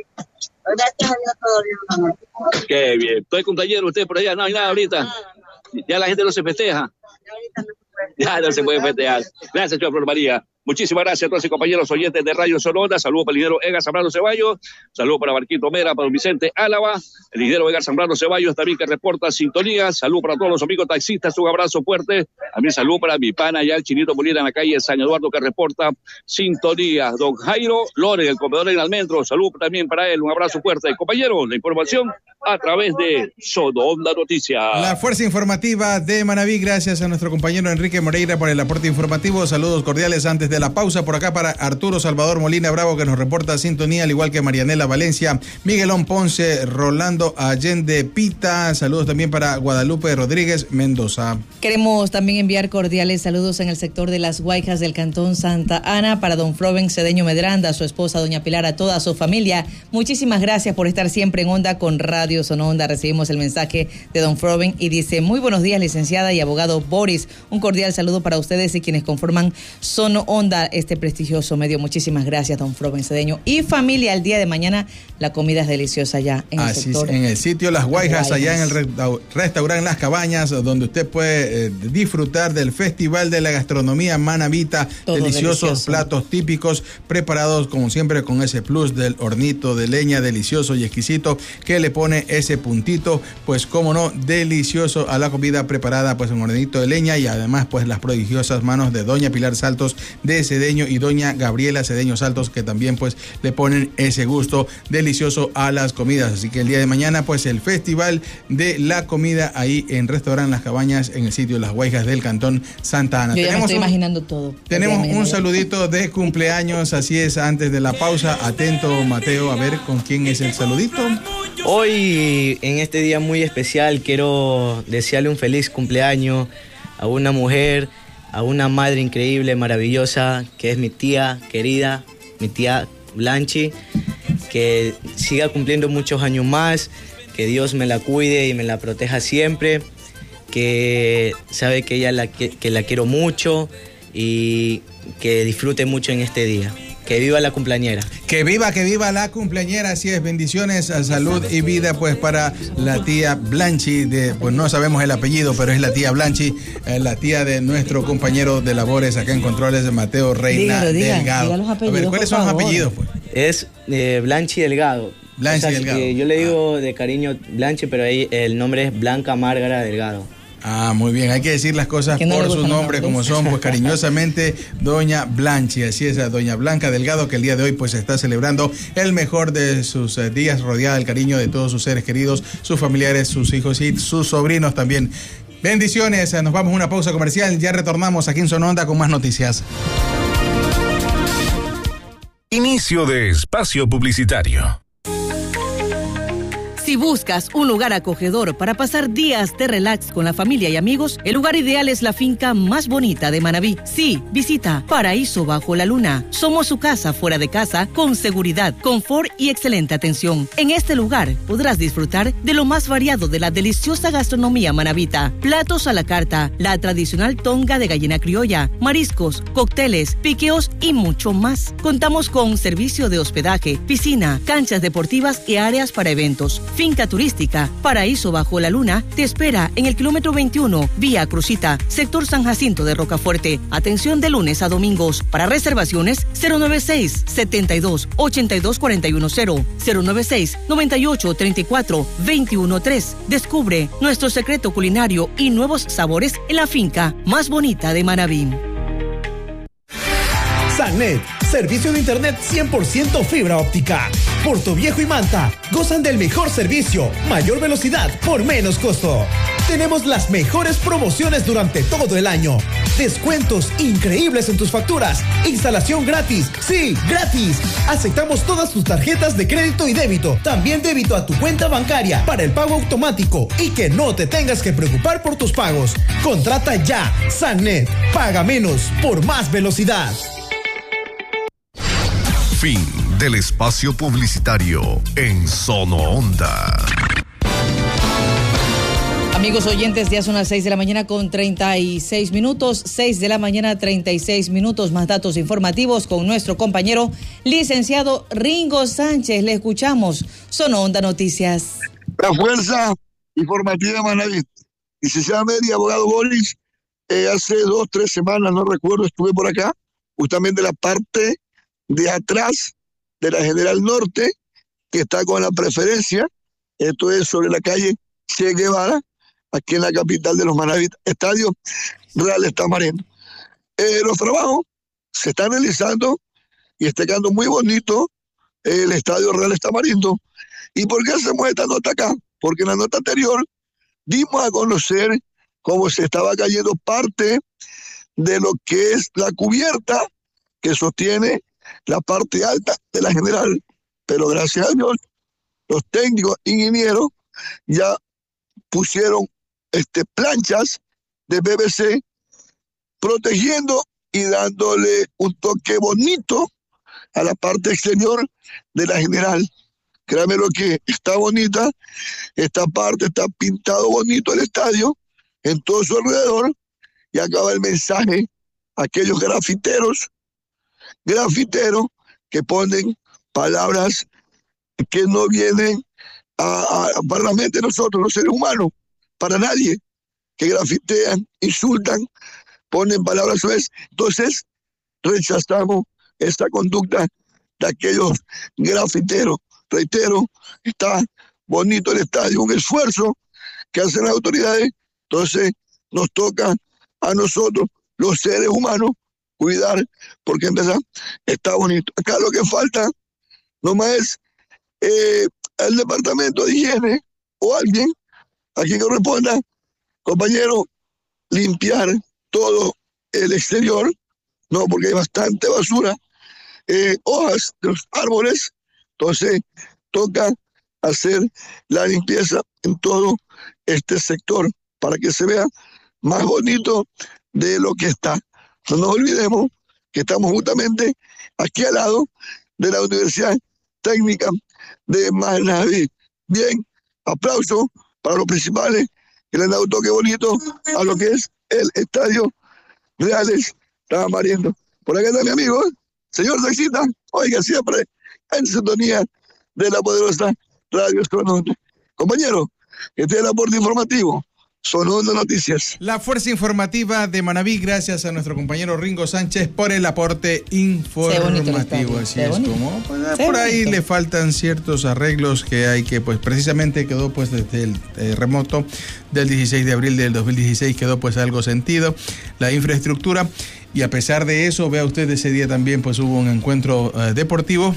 Speaker 15: Gracias a Dios, todo bien.
Speaker 11: Qué bien. Estoy cumpleañero, usted por allá, no hay nada ahorita. Ya la gente no se festeja. Ya no se puede festejar. Gracias, señora Flor María. Muchísimas gracias a todos los compañeros oyentes de Radio Sonora. Saludos para el ingeniero Edgar Zambrano Ceballos. Saludos para Marquito Mera, para don Vicente Álava. El ingeniero Edgar Zambrano Ceballos también que reporta sintonía. Saludos para todos los amigos taxistas. Un abrazo fuerte. También saludos para mi pana allá, el Chinito Molina en la calle San Eduardo que reporta sintonía. Don Jairo Lore, el comedor en Almendro. Saludos también para él. Un abrazo fuerte. Compañeros, la información a través de Sononda Noticias.
Speaker 3: La fuerza informativa de Manaví. Gracias a nuestro compañero Enrique Moreira por el aporte informativo. Saludos cordiales antes de la pausa. Por acá para Arturo Salvador Molina Bravo, que nos reporta sintonía, al igual que Marianela Valencia, Miguelón Ponce, Rolando Allende Pita. Saludos también para Guadalupe Rodríguez Mendoza.
Speaker 4: Queremos también enviar cordiales saludos en el sector de Las Guayjas del Cantón Santa Ana para don Froben Cedeño Medranda, su esposa doña Pilar, a toda su familia. Muchísimas gracias por estar siempre en onda con Radio Sononda. Recibimos el mensaje de don Froben y dice: muy buenos días, licenciada y abogado Boris. Un cordial saludo para ustedes y quienes conforman Sononda, este prestigioso medio. Muchísimas gracias, don Froben Cedeño y familia. El día de mañana la comida es deliciosa ya en el
Speaker 3: Así
Speaker 4: sector.
Speaker 3: Es, en el sitio Las Guayjas,
Speaker 4: Guayjas,
Speaker 3: allá en el resta- restaurante Las Cabañas, donde usted puede eh, disfrutar del Festival de la Gastronomía Manavita.
Speaker 4: Todo
Speaker 3: deliciosos
Speaker 4: delicioso.
Speaker 3: platos típicos preparados como siempre con ese plus del hornito de leña delicioso y exquisito que le pone ese puntito, pues cómo no, delicioso a la comida preparada pues en hornito de leña, y además pues las prodigiosas manos de doña Pilar Saltos de Cedeño y doña Gabriela Cedeño Saltos, que también pues le ponen ese gusto delicioso a las comidas. Así que el día de mañana pues el Festival de la Comida ahí en Restaurante Las Cabañas, en el sitio Las Guayjas del Cantón Santa Ana.
Speaker 4: Yo ya me
Speaker 3: Tenemos
Speaker 4: estoy
Speaker 3: un,
Speaker 4: imaginando todo.
Speaker 3: tenemos
Speaker 4: Mañana
Speaker 3: un
Speaker 4: ya.
Speaker 3: saludito de cumpleaños, así es, antes de la pausa. Atento, Mateo, a ver con quién es el saludito.
Speaker 16: Hoy, en este día muy especial, quiero desearle un feliz cumpleaños a una mujer, a una madre increíble, maravillosa, que es mi tía querida, mi tía Blanchi, que siga cumpliendo muchos años más, que Dios me la cuide y me la proteja siempre, que sabe que ella la, que, que la quiero mucho y que disfrute mucho en este día. Que viva la cumpleañera.
Speaker 3: Que viva, que viva la cumpleañera, así es. Bendiciones, a salud y vida pues para la tía Blanchi, de, pues no sabemos el apellido, pero es la tía Blanchi, eh, la tía de nuestro compañero de labores acá en Controles, Mateo Reina
Speaker 4: Dígalo, diga,
Speaker 3: Delgado.
Speaker 4: diga los
Speaker 3: A
Speaker 4: apellidos,
Speaker 3: ver, ¿cuáles
Speaker 4: por
Speaker 3: son los
Speaker 4: favor.
Speaker 3: apellidos? Pues?
Speaker 16: Es eh, Blanchi Delgado.
Speaker 3: Blanchi
Speaker 16: o sea,
Speaker 3: Delgado.
Speaker 16: Que yo le digo de cariño Blanchi, pero ahí el nombre es Blanca Márgara Delgado.
Speaker 3: Ah, muy bien, hay que decir las cosas
Speaker 16: no
Speaker 3: por
Speaker 16: le
Speaker 3: su
Speaker 16: gustan los
Speaker 3: nombre
Speaker 16: nombres.
Speaker 3: como son, pues cariñosamente Doña Blanchi, así es, a Doña Blanca Delgado, que el día de hoy pues está celebrando el mejor de sus eh, días, rodeada del cariño de todos sus seres queridos, sus familiares, sus hijos y sus sobrinos también. Bendiciones, nos vamos a una pausa comercial, ya retornamos aquí en Sononda con más noticias.
Speaker 2: Inicio de espacio publicitario.
Speaker 17: Si buscas un lugar acogedor para pasar días de relax con la familia y amigos, el lugar ideal es la finca más bonita de Manabí. Sí, visita Paraíso Bajo la Luna. Somos su casa fuera de casa con seguridad, confort y excelente atención. En este lugar podrás disfrutar de lo más variado de la deliciosa gastronomía manabita. Platos a la carta, la tradicional tonga de gallina criolla, mariscos, cócteles, piqueos y mucho más. Contamos con servicio de hospedaje, piscina, canchas deportivas y áreas para eventos. Finca turística Paraíso Bajo la Luna te espera en el kilómetro veintiuno, vía Crucita, sector San Jacinto de Rocafuerte. Atención de lunes a domingos. Para reservaciones, cero nueve seis, setenta y dos, ochenta y dos cuarenta y uno cero, cero nueve seis, noventa y ocho, treinta y cuatro, veintiuno tres. Descubre nuestro secreto culinario y nuevos sabores en la finca más bonita de Manabí.
Speaker 18: Sannet, servicio de internet cien por ciento fibra óptica. Puerto Viejo y Manta gozan del mejor servicio, mayor velocidad por menos costo. Tenemos las mejores promociones durante todo el año. Descuentos increíbles en tus facturas. Instalación gratis. Sí, gratis. Aceptamos todas tus tarjetas de crédito y débito. También débito a tu cuenta bancaria para el pago automático y que no te tengas que preocupar por tus pagos. Contrata ya. Sannet. Paga menos por más velocidad.
Speaker 2: Fin del espacio publicitario en Sono Onda.
Speaker 4: Amigos oyentes, ya son las seis de la mañana con treinta y seis minutos, seis de la mañana treinta y seis minutos, más datos informativos con nuestro compañero licenciado Ringo Sánchez. Le escuchamos, Sono Onda Noticias.
Speaker 5: La fuerza informativa de Manabí. Licenciada Mary, abogado Boris, eh, hace dos, tres semanas, no recuerdo, estuve por acá, justamente la parte de atrás de la General Norte, que está con la preferencia, esto es sobre la calle Che Guevara, aquí en la capital de los Manabí, Estadio Real Estamarindo. Eh, los trabajos se están realizando y está quedando muy bonito el Estadio Real Estamarindo. ¿Y por qué hacemos esta nota acá? Porque en la nota anterior dimos a conocer cómo se estaba cayendo parte de lo que es la cubierta que sostiene la parte alta de la General, pero gracias a Dios los técnicos ingenieros ya pusieron este, planchas de P V C protegiendo y dándole un toque bonito a la parte exterior de la General. Créame lo que está bonita, esta parte está pintado bonito el estadio en todo su alrededor y acaba el mensaje a aquellos grafiteros grafiteros que ponen palabras que no vienen a, a, para la mente de nosotros, los seres humanos, para nadie, que grafitean, insultan, ponen palabras suaves. Entonces, rechazamos esta conducta de aquellos grafiteros. Reitero, está bonito el estadio, un esfuerzo que hacen las autoridades, entonces nos toca a nosotros, los seres humanos, cuidar, porque en verdad está bonito. Acá lo que falta nomás es eh, el departamento de higiene o alguien a quien corresponda, compañero, limpiar todo el exterior, no, porque hay bastante basura, eh, hojas de los árboles, entonces toca hacer la limpieza en todo este sector para que se vea más bonito de lo que está. No nos olvidemos que estamos justamente aquí al lado de la Universidad Técnica de Manabí. Bien, aplauso para los principales que le han dado un toque bonito a lo que es el Estadio Reales Estamarindo. Por acá está mi amigo, señor Sexita, oiga, siempre en sintonía de la poderosa Radio Sono Onda. Compañero, este es el aporte informativo. Sonando Noticias.
Speaker 3: La fuerza informativa de Manabí, gracias a nuestro compañero Ringo Sánchez por el aporte informativo. Así es como, pues, por ahí le faltan ciertos arreglos que hay que, pues precisamente quedó pues desde el terremoto del dieciséis de abril del dos mil dieciséis, quedó pues algo sentido la infraestructura, y a pesar de eso, vea usted, ese día también pues hubo un encuentro uh, deportivo,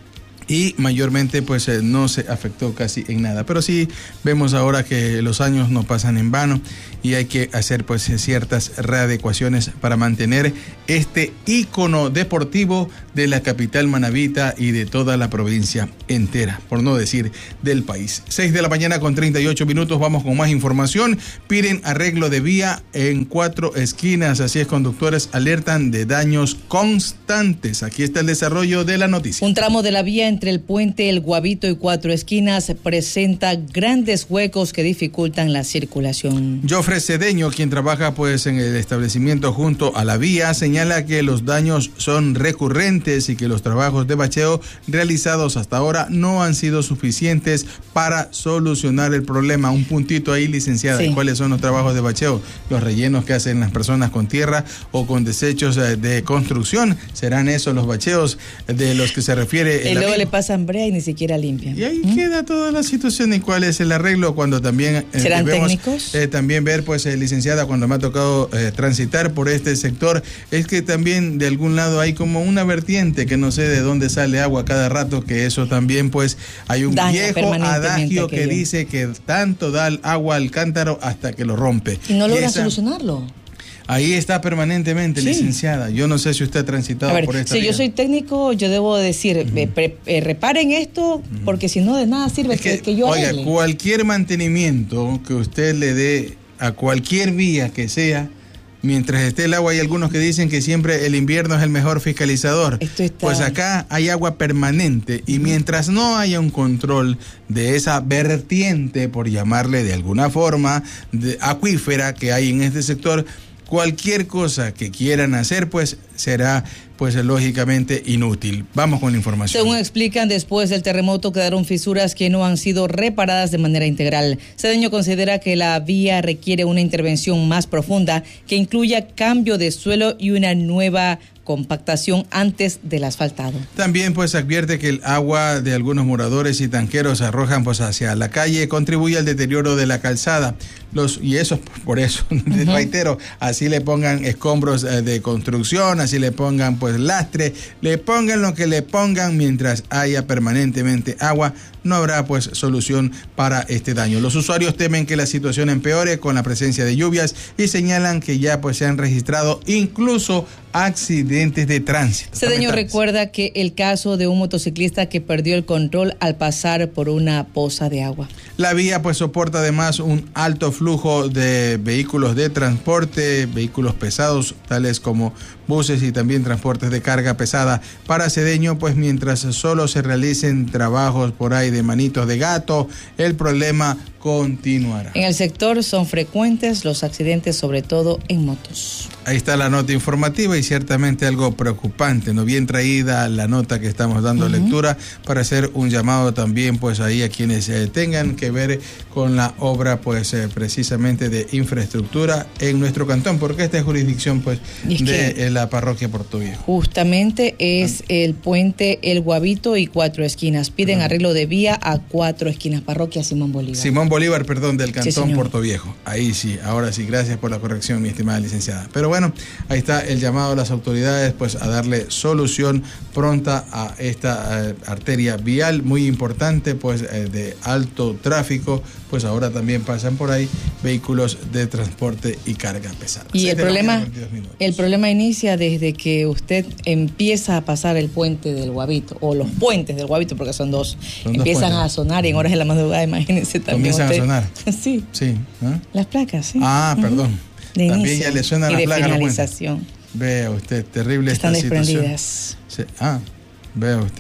Speaker 3: y mayormente pues eh, no se afectó casi en nada. Pero sí vemos ahora que los años no pasan en vano y hay que hacer pues ciertas readecuaciones para mantener este ícono deportivo de la capital manabita y de toda la provincia entera, por no decir del país. seis de la mañana con treinta y ocho minutos, vamos con más información. Piden arreglo de vía en cuatro esquinas, así es, conductores alertan de daños constantes. Aquí está el desarrollo de la noticia.
Speaker 4: Un tramo de la vía entre el puente El Guavito y Cuatro Esquinas presenta grandes huecos que dificultan la circulación.
Speaker 3: Jofre Cedeño, quien trabaja pues en el establecimiento junto a la vía, señala que los daños son recurrentes y que los trabajos de bacheo realizados hasta ahora no han sido suficientes para solucionar el problema. Un puntito ahí, licenciada, sí. ¿Cuáles son los trabajos de bacheo? Los rellenos que hacen las personas con tierra o con desechos de construcción. ¿Serán esos los bacheos de los que se refiere?
Speaker 4: Y luego le pasan brea y ni siquiera limpian.
Speaker 3: Y ahí
Speaker 4: ¿Mm?
Speaker 3: queda toda la situación. ¿Y cuál es el arreglo? Cuando también eh,
Speaker 4: ¿serán
Speaker 3: debemos,
Speaker 4: técnicos?
Speaker 3: Eh, también ver, pues, eh, licenciada, cuando me ha tocado eh, transitar por este sector, es que también de algún lado hay como una vertiente que no sé de dónde sale agua cada rato, que eso también, pues, hay un
Speaker 4: daña
Speaker 3: viejo adagio que
Speaker 4: aquello.
Speaker 3: dice que tanto da el agua al cántaro hasta que lo rompe.
Speaker 4: Y no logra
Speaker 3: esa,
Speaker 4: solucionarlo.
Speaker 3: Ahí está permanentemente, sí. Licenciada. Yo no sé si usted ha transitado
Speaker 4: a ver,
Speaker 3: por esta
Speaker 4: si
Speaker 3: vía.
Speaker 4: yo soy técnico, yo debo decir, uh-huh. eh, pre, eh, reparen esto, uh-huh. porque si no de nada sirve es que, que, que yo
Speaker 3: oiga,
Speaker 4: arregle.
Speaker 3: Cualquier mantenimiento que usted le dé a cualquier vía que sea, mientras esté el agua, hay algunos que dicen que siempre el invierno es el mejor fiscalizador.
Speaker 4: Esto está...
Speaker 3: Pues acá hay agua permanente y mientras no haya un control de esa vertiente, por llamarle de alguna forma, de acuífera que hay en este sector, cualquier cosa que quieran hacer, pues será, pues lógicamente, inútil. Vamos con la información.
Speaker 4: Según explican, después del terremoto quedaron fisuras que no han sido reparadas de manera integral. Cedeño considera que la vía requiere una intervención más profunda que incluya cambio de suelo y una nueva compactación antes del asfaltado.
Speaker 3: También pues advierte que el agua de algunos moradores y tanqueros arrojan pues hacia la calle contribuye al deterioro de la calzada. Los y eso por eso uh-huh. reitero, así le pongan escombros eh, de construcción, así le pongan pues lastre, le pongan lo que le pongan, mientras haya permanentemente agua, no habrá pues solución para este daño. Los usuarios temen que la situación empeore con la presencia de lluvias y señalan que ya pues se han registrado incluso accidentes de tránsito.
Speaker 4: Cedeño recuerda que el caso de un motociclista que perdió el control al pasar por una poza de agua.
Speaker 3: La vía pues soporta además un alto flujo de vehículos de transporte, vehículos pesados tales como buses y también transportes de carga pesada. Para Cedeño, pues mientras solo se realicen trabajos por ahí de manitos de gato, el problema continuará.
Speaker 4: En el sector son frecuentes los accidentes, sobre todo en motos.
Speaker 3: Ahí está la nota informativa y ciertamente algo preocupante, ¿no? Bien traída la nota que estamos dando uh-huh. lectura para hacer un llamado también pues ahí a quienes eh, tengan que ver con la obra pues eh, precisamente de infraestructura en nuestro cantón, porque esta es jurisdicción pues es de eh, la parroquia Portoviejo.
Speaker 4: Justamente es el puente El Guavito y Cuatro Esquinas. Piden uh-huh. arreglo de vía a Cuatro Esquinas, parroquia Simón Bolívar.
Speaker 3: Simón Bolívar, perdón, del cantón
Speaker 4: sí,
Speaker 3: Portoviejo. Ahí sí, ahora sí, gracias por la corrección, mi estimada licenciada. Pero bueno, ahí está el llamado a las autoridades pues a darle solución pronta a esta eh, arteria vial muy importante pues eh, de alto tráfico, pues ahora también pasan por ahí vehículos de transporte y carga pesada.
Speaker 4: Y el problema, el problema inicia desde que usted empieza a pasar el puente del Guavito, o los puentes del Guavito, porque son dos, son empiezan dos a sonar y en horas de la madrugada, imagínense también.
Speaker 3: Comienzan
Speaker 4: usted,
Speaker 3: a sonar.
Speaker 4: Sí.
Speaker 3: Sí. ¿Eh?
Speaker 4: Las placas, sí.
Speaker 3: Ah,
Speaker 4: uh-huh.
Speaker 3: perdón.
Speaker 4: De
Speaker 3: también
Speaker 4: inicio
Speaker 3: ya le suena
Speaker 4: y
Speaker 3: la
Speaker 4: de
Speaker 3: placa.
Speaker 4: Finalización.
Speaker 3: Vea usted, terrible
Speaker 4: Están
Speaker 3: esta
Speaker 4: desprendidas.
Speaker 3: situación. Sí. Ah, vea usted.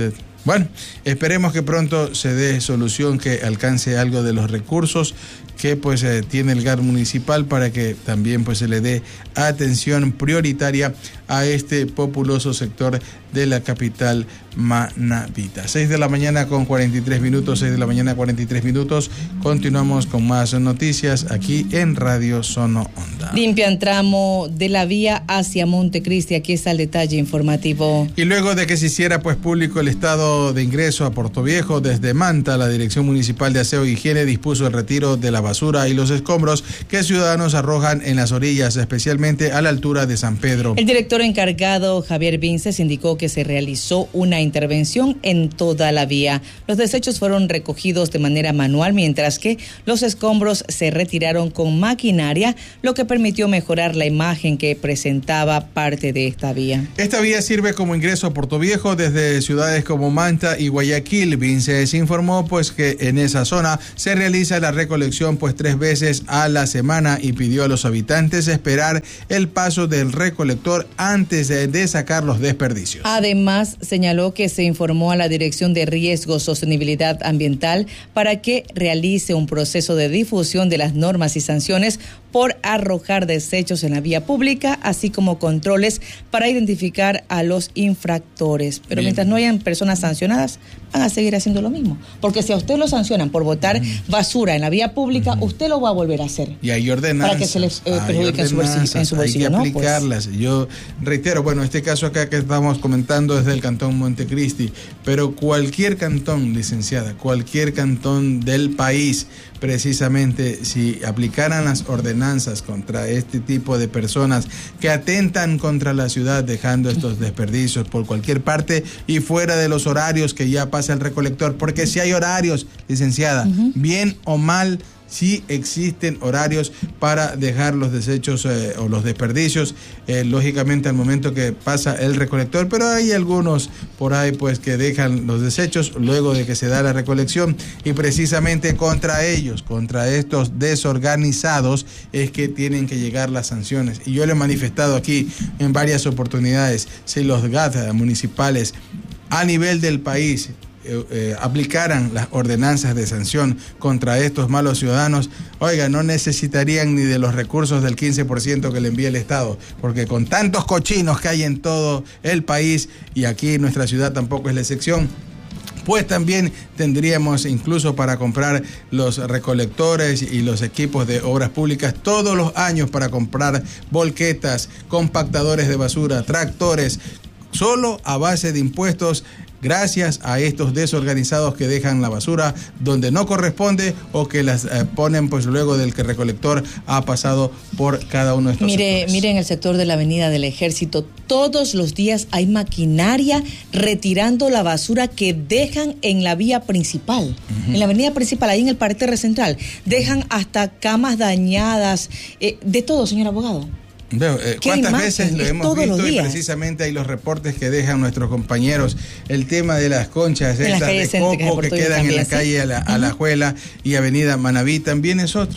Speaker 3: Bueno, esperemos que pronto se dé solución, que alcance algo de los recursos que pues eh, tiene el G A R municipal para que también pues se le dé atención prioritaria a este populoso sector de la capital manabita. seis de la mañana con cuarenta y tres minutos, seis de la mañana cuarenta y tres minutos. Continuamos con más noticias aquí en Radio Sono Onda.
Speaker 4: Limpian tramo de la vía hacia Montecristi. Aquí está el detalle informativo.
Speaker 3: Y luego de que se hiciera pues público el estado de ingreso a Portoviejo, desde Manta, la Dirección Municipal de Aseo e Higiene dispuso el retiro de la basura y los escombros que ciudadanos arrojan en las orillas, especialmente a la altura de San Pedro.
Speaker 4: El director encargado, Javier Vinces, indicó que se realizó una intervención en toda la vía. Los desechos fueron recogidos de manera manual, mientras que los escombros se retiraron con maquinaria, lo que permitió mejorar la imagen que presentaba parte de esta vía.
Speaker 3: Esta vía sirve como ingreso a Portoviejo desde ciudades como Manta y Guayaquil. Vinces informó pues que en esa zona se realiza la recolección pues tres veces a la semana y pidió a los habitantes esperar el paso del recolector antes de, de sacar los desperdicios.
Speaker 4: Además, señaló que se informó a la Dirección de Riesgo Sostenibilidad Ambiental para que realice un proceso de difusión de las normas y sanciones por arrojar desechos en la vía pública, así como controles para identificar a los infractores. Pero Bien. mientras no hayan personas sancionadas, van a seguir haciendo lo mismo. Porque si a usted lo sancionan por botar mm. basura en la vía pública, mm. usted lo va a volver a hacer.
Speaker 3: Y hay ordenanzas.
Speaker 4: Para que se les eh, perjudique en su bolsillo. En su bolsillo,
Speaker 3: hay que
Speaker 4: ¿no?
Speaker 3: aplicarlas. Pues. Yo reitero, bueno, este caso acá que estamos comentando es del cantón Montecristi, pero cualquier cantón, licenciada, cualquier cantón del país, precisamente si aplicaran las ordenanzas contra este tipo de personas que atentan contra la ciudad dejando estos desperdicios por cualquier parte y fuera de los horarios que ya pasa el recolector, porque si hay horarios, licenciada, uh-huh. bien o mal, sí existen horarios para dejar los desechos eh, o los desperdicios, eh, lógicamente al momento que pasa el recolector, pero hay algunos por ahí pues que dejan los desechos luego de que se da la recolección, y precisamente contra ellos, contra estos desorganizados es que tienen que llegar las sanciones. Y yo lo he manifestado aquí en varias oportunidades, si los G A T municipales a nivel del país Eh, eh, aplicaran las ordenanzas de sanción contra estos malos ciudadanos, oiga, no necesitarían ni de los recursos del quince por ciento que le envía el Estado, porque con tantos cochinos que hay en todo el país, y aquí en nuestra ciudad tampoco es la excepción, pues también tendríamos incluso para comprar los recolectores y los equipos de obras públicas todos los años, para comprar volquetas, compactadores de basura, tractores, solo a base de impuestos, gracias a estos desorganizados que dejan la basura donde no corresponde o que las eh, ponen pues luego del que el recolector ha pasado por cada uno de estos
Speaker 4: Mire,
Speaker 3: sectores.
Speaker 4: mire en el sector de la Avenida del Ejército, todos los días hay maquinaria retirando la basura que dejan en la vía principal, uh-huh. en la avenida principal, ahí en el parterre central, dejan hasta camas dañadas, eh, de todo, señor abogado.
Speaker 3: Veo, eh, ¿Cuántas veces lo hemos visto? Y precisamente hay los reportes que dejan nuestros compañeros, el tema de las conchas
Speaker 4: en
Speaker 3: estas de coco que, que quedan también, en la calle ¿sí? Alajuela y Avenida Manabí, también es otro.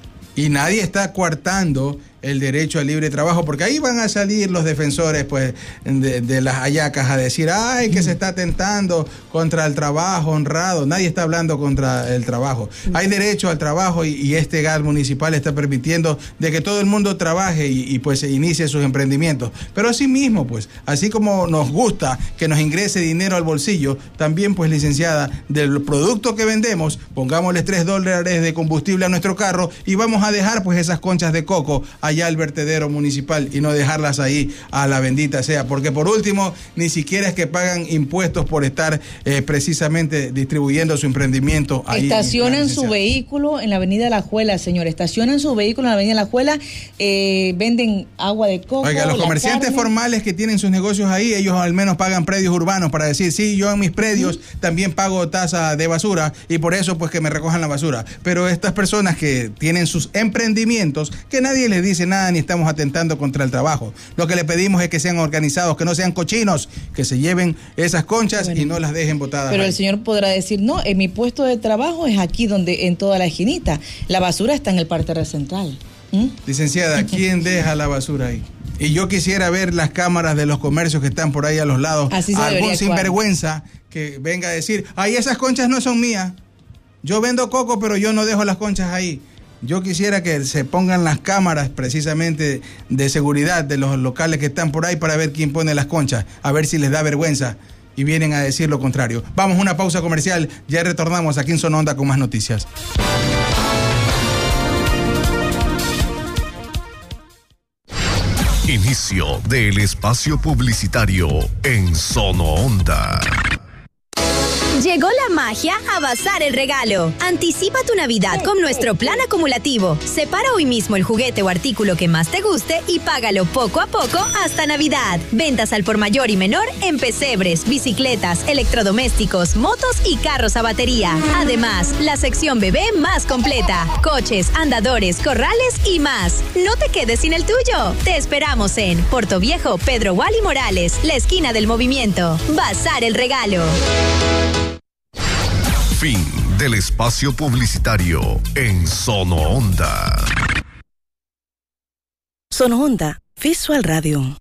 Speaker 3: Y nadie está coartando el derecho al libre trabajo, porque ahí van a salir los defensores pues de, de las hallacas a decir, ay, que se está atentando contra el trabajo honrado. Nadie está hablando contra el trabajo. Hay derecho al trabajo y, y este G A R municipal está permitiendo de que todo el mundo trabaje y, y pues inicie sus emprendimientos. Pero así mismo, pues, así como nos gusta que nos ingrese dinero al bolsillo, también pues, licenciada, del producto que vendemos, pongámosle tres dólares de combustible a nuestro carro y vamos a dejar pues esas conchas de coco allá al vertedero municipal y no dejarlas ahí a la bendita sea, porque por último ni siquiera es que pagan impuestos por estar eh, precisamente distribuyendo su emprendimiento ahí.
Speaker 4: Estacionan su vehículo en la avenida Alajuela, señor, estacionan su vehículo en la avenida Alajuela, eh, venden agua de coco.
Speaker 3: Oiga, los comerciantes
Speaker 4: carne.
Speaker 3: formales que tienen sus negocios ahí, ellos al menos pagan predios urbanos para decir, sí, yo en mis predios ¿sí? también pago tasa de basura y por eso pues que me recojan la basura, pero estas personas que tienen sus emprendimientos, que nadie les dice nada ni estamos atentando contra el trabajo. Lo que le pedimos es que sean organizados, que no sean cochinos, que se lleven esas conchas bueno, y no las dejen botadas.
Speaker 4: Pero
Speaker 3: ahí.
Speaker 4: El señor podrá decir, no, en mi puesto de trabajo es aquí donde en toda la esquinita. La basura está en el parterre central. ¿Mm?
Speaker 3: Licenciada, ¿quién deja la basura ahí? Y yo quisiera ver las cámaras de los comercios que están por ahí a los lados.
Speaker 4: Así se
Speaker 3: Algún
Speaker 4: debería
Speaker 3: sinvergüenza que venga a decir, ay, esas conchas no son mías. Yo vendo coco, pero yo no dejo las conchas ahí. Yo quisiera que se pongan las cámaras precisamente de seguridad de los locales que están por ahí para ver quién pone las conchas, a ver si les da vergüenza y vienen a decir lo contrario. Vamos a una pausa comercial, ya retornamos aquí en Zona Onda con más noticias.
Speaker 2: Inicio del espacio publicitario en Zona Onda.
Speaker 19: Llegó la magia a Bazar el Regalo. Anticipa tu Navidad con nuestro plan acumulativo. Separa hoy mismo el juguete o artículo que más te guste y págalo poco a poco hasta Navidad. Ventas al por mayor y menor en pesebres, bicicletas, electrodomésticos, motos y carros a batería. Además, la sección bebé más completa. Coches, andadores, corrales y más. No te quedes sin el tuyo. Te esperamos en Portoviejo, Pedro Wally Morales, la esquina del movimiento. Bazar el Regalo.
Speaker 2: Fin del espacio publicitario en Zona Onda.
Speaker 10: Zona Onda, Visual Radio.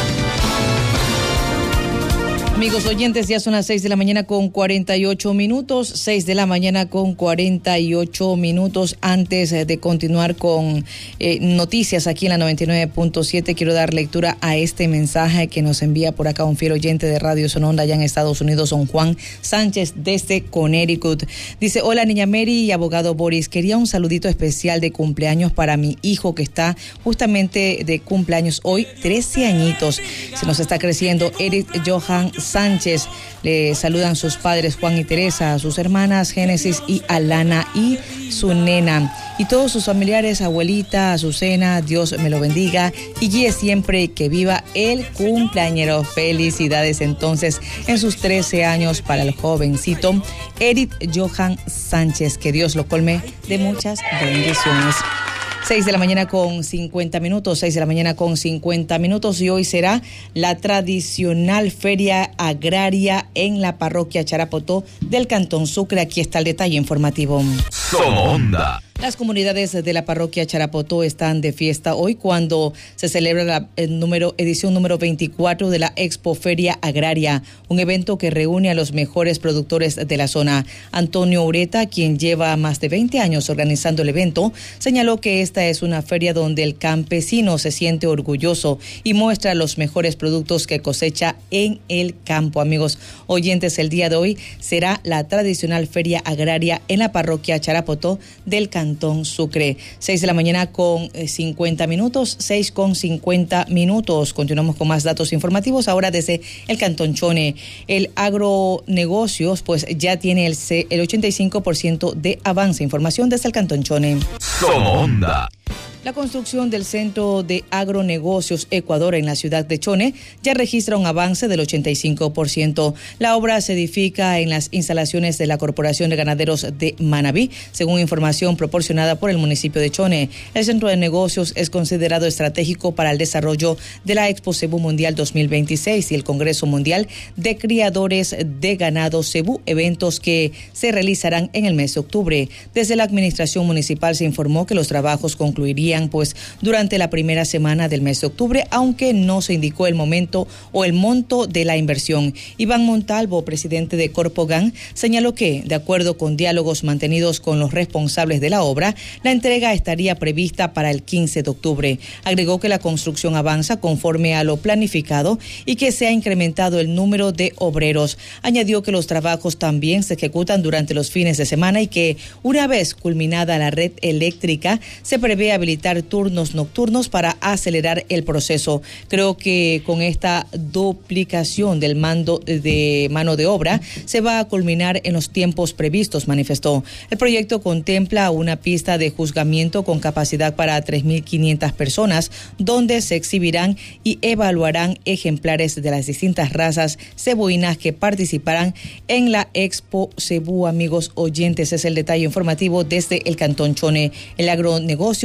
Speaker 4: Amigos oyentes, ya son las seis de la mañana con cuarenta y ocho minutos, seis de la mañana con cuarenta y ocho minutos. Antes de continuar con eh, noticias aquí en la noventa y nueve punto siete, quiero dar lectura a este mensaje que nos envía por acá un fiel oyente de Radio Zona Onda allá en Estados Unidos, don Juan Sánchez desde Connecticut. Dice, hola niña Mary y abogado Boris, quería un saludito especial de cumpleaños para mi hijo que está justamente de cumpleaños hoy, trece añitos. Se nos está creciendo, Eric Johan Sánchez. Le saludan sus padres Juan y Teresa, a sus hermanas Génesis y Alana y su nena y todos sus familiares, abuelita, Azucena, Dios me lo bendiga y guíe siempre, que viva el cumpleañero. Felicidades entonces en sus trece años para el jovencito Eric Johan Sánchez, que Dios lo colme de muchas bendiciones. seis de la mañana con cincuenta minutos, seis de la mañana con cincuenta minutos y hoy será la tradicional feria agraria en la parroquia Charapotó del Cantón Sucre. Aquí está el detalle informativo.
Speaker 2: Zona Onda.
Speaker 4: Las comunidades de la parroquia Charapotó están de fiesta hoy cuando se celebra la el número, edición número veinticuatro de la Expo Feria Agraria, un evento que reúne a los mejores productores de la zona. Antonio Ureta, quien lleva más de veinte años organizando el evento, señaló que esta es una feria donde el campesino se siente orgulloso y muestra los mejores productos que cosecha en el campo. Amigos oyentes, el día de hoy será la tradicional feria agraria en la parroquia Charapotó del Cantón Sucre. seis de la mañana con cincuenta minutos, seis con cincuenta minutos. Continuamos con más datos informativos. Ahora desde el Cantón Chone, el agronegocios pues ya tiene el, el ochenta y cinco por ciento de avance. Información desde el Cantón Chone.
Speaker 2: Zona Onda.
Speaker 4: La construcción del Centro de Agronegocios Ecuador en la ciudad de Chone ya registra un avance del ochenta y cinco por ciento. La obra se edifica en las instalaciones de la Corporación de Ganaderos de Manabí, según información proporcionada por el municipio de Chone. El Centro de Negocios es considerado estratégico para el desarrollo de la Expo Cebú Mundial dos mil veintiséis y el Congreso Mundial de Criadores de Ganado Cebú, eventos que se realizarán en el mes de octubre. Desde la administración municipal se informó que los trabajos concluirían pues durante la primera semana del mes de octubre, aunque no se indicó el momento o el monto de la inversión. Iván Montalvo, presidente de Corpogan, señaló que, de acuerdo con diálogos mantenidos con los responsables de la obra, la entrega estaría prevista para el quince de octubre. Agregó que la construcción avanza conforme a lo planificado y que se ha incrementado el número de obreros. Añadió que los trabajos también se ejecutan durante los fines de semana y que, una vez culminada la red eléctrica, se prevé habilitar turnos nocturnos para acelerar el proceso. Creo que con esta duplicación del mando de mano de obra se va a culminar en los tiempos previstos, manifestó. El proyecto contempla una pista de juzgamiento con capacidad para tres mil quinientas personas, donde se exhibirán y evaluarán ejemplares de las distintas razas cebuinas que participarán en la Expo Cebú. Amigos oyentes, es el detalle informativo desde el Cantón Chone. El agronegocios ya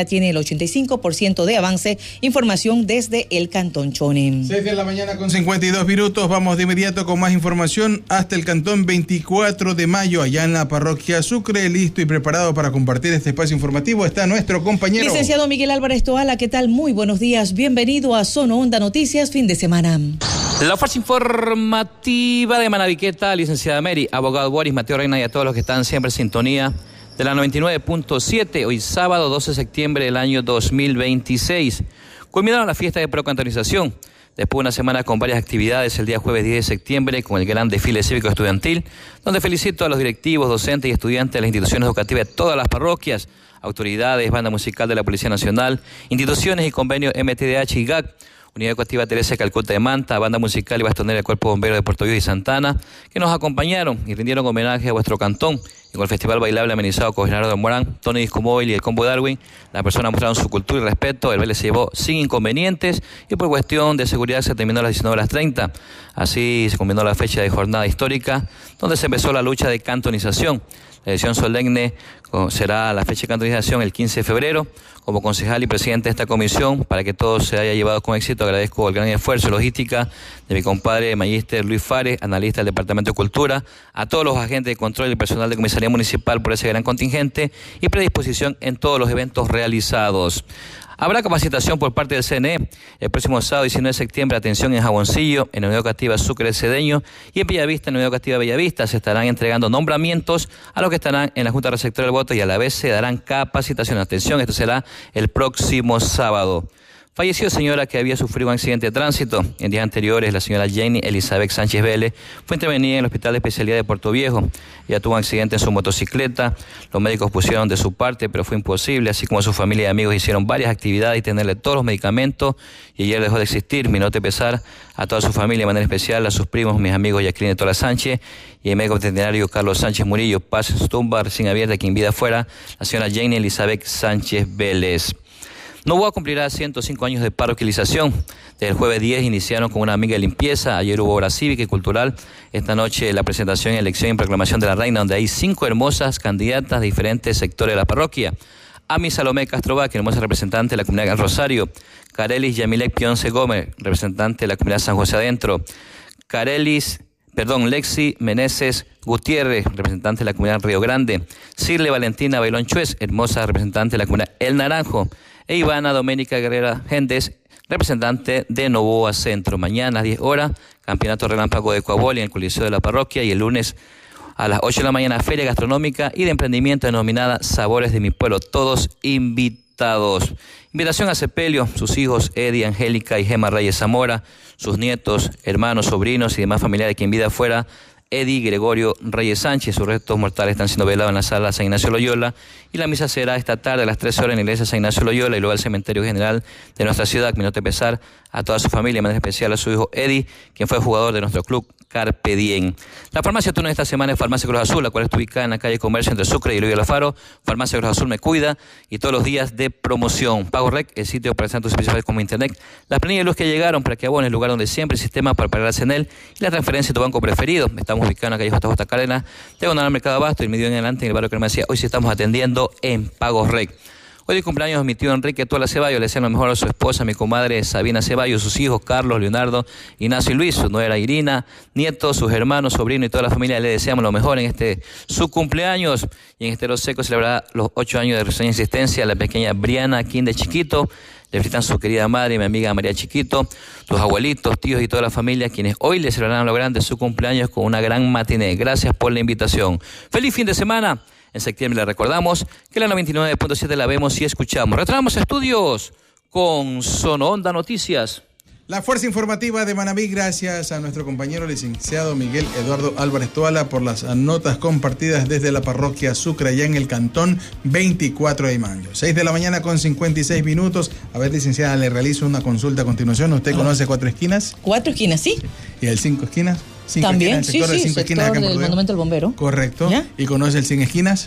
Speaker 4: tiene el ochenta y cinco por ciento de avance. Información desde el Cantón Chone.
Speaker 3: seis de la mañana con cincuenta y dos minutos. Vamos de inmediato con más información hasta el Cantón veinticuatro de mayo, allá en la parroquia Sucre. Listo y preparado para compartir este espacio informativo está nuestro compañero
Speaker 4: licenciado Miguel Álvarez Toala. ¿Qué tal? Muy buenos días. Bienvenido a Sono Onda Noticias, fin de semana.
Speaker 20: La fuerza informativa de Manaviqueta, licenciada Mary, abogado Boris, Mateo Reina y a todos los que están siempre en sintonía de la noventa y nueve punto siete. Hoy sábado doce de septiembre del año dos mil veintiséis. Culminaron la fiesta de procantonización. Después de una semana con varias actividades, el día jueves diez de septiembre con el gran desfile cívico estudiantil, donde felicito a los directivos, docentes y estudiantes de las instituciones educativas de todas las parroquias, autoridades, banda musical de la Policía Nacional, instituciones y convenios M T D H y G A C, Unidad Educativa Teresa de Calcuta de Manta, banda musical y bastonera del Cuerpo Bombero de Puerto Viejo y Santana, que nos acompañaron y rindieron homenaje a vuestro cantón. Y con el Festival Bailable amenizado con Gerardo Morán, Tony Disco Móvil y el Combo Darwin, las personas mostraron su cultura y respeto. El baile se llevó sin inconvenientes y por cuestión de seguridad se terminó a las diecinueve horas treinta. Así se combinó la fecha de jornada histórica, donde se empezó la lucha de cantonización. La edición solemne será la fecha de cantonización el quince de febrero. Como concejal y presidente de esta comisión, para que todo se haya llevado con éxito, agradezco el gran esfuerzo y logística de mi compadre magíster Luis Fares, analista del Departamento de Cultura, a todos los agentes de control y el personal de Comisaría Municipal por ese gran contingente y predisposición en todos los eventos realizados. Habrá capacitación por parte del C N E el próximo sábado diecinueve de septiembre. Atención en Jaboncillo, en la Unidad Educativa Sucre Cedeño y en Bellavista, en la Unidad Educativa Bellavista. Se estarán entregando nombramientos a los que estarán en la Junta Receptora del Voto y a la vez se darán capacitación. Atención, esto será el próximo sábado. Falleció señora que había sufrido un accidente de tránsito. En días anteriores, la señora Jenny Elizabeth Sánchez Vélez fue intervenida en el Hospital de Especialidad de Puerto Viejo. Ella tuvo un accidente en su motocicleta. Los médicos pusieron de su parte, pero fue imposible, así como su familia y amigos hicieron varias actividades y tenerle todos los medicamentos. Y ayer dejó de existir. Mi nota de pesar a toda su familia, de manera especial a sus primos, mis amigos Jacqueline Tola Sánchez y el médico veterinario Carlos Sánchez Murillo. Paz en su tumba recién abierta, quien vida fuera la señora Jenny Elizabeth Sánchez Vélez. Novoa cumplirá ciento cinco años de parroquialización. Desde el jueves diez iniciaron con una amiga de limpieza. Ayer hubo obra cívica y cultural. Esta noche la presentación, elección y proclamación de la reina, donde hay cinco hermosas candidatas de diferentes sectores de la parroquia. Ami Salomé Castro Vaque, hermosa representante de la comunidad del Rosario. Carelis Yamilek Pionce Gómez, representante de la comunidad San José Adentro. Carelis, perdón, Lexi Meneses Gutiérrez, representante de la comunidad Río Grande. Cirle Valentina Bailón Chuez, hermosa representante de la comunidad El Naranjo. E Ivana Doménica Guerrera Géndez, representante de Novoa Centro. Mañana a diez horas, Campeonato Relámpago de Coabol en el Coliseo de la Parroquia, y el lunes a las ocho de la mañana, Feria Gastronómica y de Emprendimiento denominada Sabores de mi Pueblo. Todos invitados. Invitación a Sepelio, sus hijos Eddie, Angélica y Gema Reyes Zamora, sus nietos, hermanos, sobrinos y demás familiares quien vida fuera. Eddie Gregorio Reyes Sánchez, sus restos mortales están siendo velados en la sala San Ignacio Loyola y la misa será esta tarde a las tres horas en la iglesia San Ignacio Loyola y luego al cementerio general de nuestra ciudad. Mi nota de pesar a toda su familia, de manera especial a su hijo Eddie, quien fue jugador de nuestro club Carpe Diem. La farmacia turno de esta semana es Farmacia Cruz Azul, la cual está ubicada en la calle Comercio entre Sucre y Luis Alfaro. Farmacia Cruz Azul me cuida y todos los días de promoción. Pago Rec, el sitio para hacer tus servicios como internet. Las planillas de luz que llegaron para que abones, el lugar donde siempre el sistema para pagarse en él y la transferencia de tu banco preferido. Estamos ubicados en la calle J J Cárdenas, diagonal al Mercado Abasto y medio en adelante en el barrio que me decía. Hoy sí estamos atendiendo en Pago Rec. Hoy de cumpleaños mi tío Enrique Tola Ceballos, le desean lo mejor a su esposa, mi comadre Sabina Ceballos, sus hijos Carlos, Leonardo, Ignacio y Luis, su nuera Irina, nietos, sus hermanos, sobrinos y toda la familia. Le deseamos lo mejor en este su cumpleaños. Y en Estero Seco celebrará los ocho años de recién existencia la pequeña Briana Quín de Chiquito. Le felicitan su querida madre, mi amiga María Chiquito, sus abuelitos, tíos y toda la familia, quienes hoy le celebrarán a lo grande su cumpleaños con una gran matiné. Gracias por la invitación. Feliz fin de semana. En septiembre le recordamos que la noventa y nueve punto siete la vemos y escuchamos. Retornamos a estudios con Sono Onda Noticias.
Speaker 3: La fuerza informativa de Manabí, gracias a nuestro compañero licenciado Miguel Eduardo Álvarez Toala por las notas compartidas desde la parroquia Sucre, allá en el Cantón veinticuatro de mayo. seis de la mañana con cincuenta y seis minutos. A ver, licenciada, le realizo una consulta a continuación. ¿Usted conoce Cuatro Esquinas?
Speaker 4: Cuatro Esquinas, sí.
Speaker 3: ¿Y el Cinco Esquinas? Cinco
Speaker 4: También,
Speaker 3: esquinas, el sector
Speaker 4: sí, sí,
Speaker 3: de cinco
Speaker 4: sector
Speaker 3: esquinas acá en
Speaker 4: del
Speaker 3: Puerto
Speaker 4: Monumento del Bombero.
Speaker 3: Correcto.
Speaker 4: ¿Ya?
Speaker 3: ¿Y conoce el Cien Esquinas?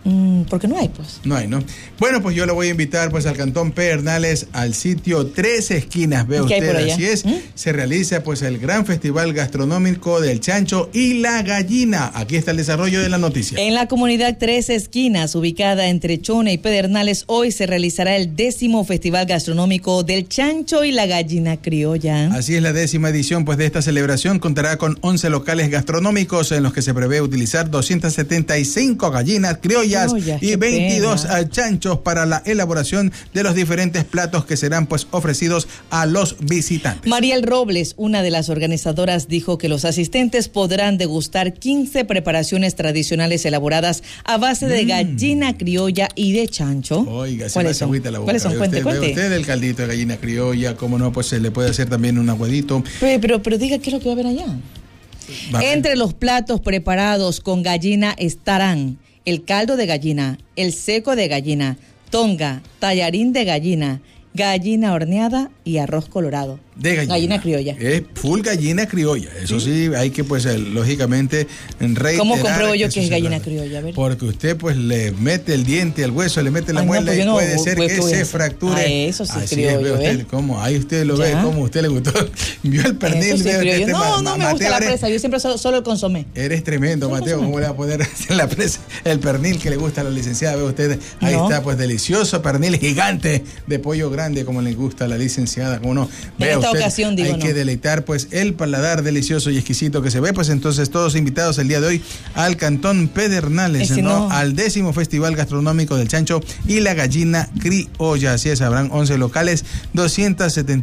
Speaker 4: Mm, porque no hay, pues.
Speaker 3: No hay, ¿no? Bueno, pues yo lo voy a invitar pues al Cantón Pedernales, al sitio Tres Esquinas, ve usted, así es. ¿Mm? Se realiza pues el gran festival gastronómico del chancho y la gallina. Aquí está el desarrollo de la noticia.
Speaker 4: En la comunidad Tres Esquinas, ubicada entre Chone y Pedernales, hoy se realizará el décimo festival gastronómico del chancho y la gallina criolla.
Speaker 3: Así es, la décima edición pues de esta celebración contará con once locales gastronómicos en los que se prevé utilizar doscientas setenta y cinco gallinas criollas Criolla, y veintidós pena. chanchos para la elaboración de los diferentes platos que serán pues ofrecidos a los visitantes.
Speaker 4: Mariel Robles, una de las organizadoras, dijo que los asistentes podrán degustar quince preparaciones tradicionales elaboradas a base de mm. gallina criolla y de chancho.
Speaker 3: Oiga, se me hace agüita la boca.
Speaker 4: ¿Cuáles son? Cuente,
Speaker 3: usted,
Speaker 4: cuente.
Speaker 3: Ve usted el caldito de gallina criolla, cómo no, pues se le puede hacer también un aguadito.
Speaker 4: Pero, pero, pero diga qué es lo que va a haber allá. Va Entre los platos preparados con gallina estarán el caldo de gallina, el seco de gallina, tonga, tallarín de gallina, gallina horneada y arroz colorado.
Speaker 3: De gallina.
Speaker 4: Gallina criolla.
Speaker 3: Es full gallina criolla. Eso sí, sí hay que, pues, lógicamente, reiterar.
Speaker 4: ¿Cómo compruebo yo que es gallina criolla? A ver.
Speaker 3: Porque usted, pues, le mete el diente al hueso, le mete la Ay, muela no, y no, puede ser que se fracture.
Speaker 4: A eso sí
Speaker 3: Así
Speaker 4: criollo,
Speaker 3: es, ve usted,
Speaker 4: ¿eh?
Speaker 3: cómo, ahí usted lo ¿Ya? ve, cómo a usted le gustó. Vio el pernil.
Speaker 4: Eso sí
Speaker 3: ve,
Speaker 4: este,
Speaker 3: no,
Speaker 4: ma, no me Mateo, gusta la presa, yo siempre solo, solo el consomé.
Speaker 3: Eres tremendo, solo Mateo, ¿cómo le va a poner la presa, el pernil que le gusta a la licenciada? Ve usted, ahí no. está, pues, delicioso pernil gigante de pollo grande, como le gusta a la licenciada, ¿cómo no?
Speaker 4: En esta usted, ocasión, digo,
Speaker 3: hay que deleitar pues el paladar delicioso y exquisito que se ve, pues entonces todos invitados el día de hoy al Cantón Pedernales, ¿no? No. al décimo Festival Gastronómico del Chancho y la Gallina Criolla. Así es, habrán once locales, doscientas setenta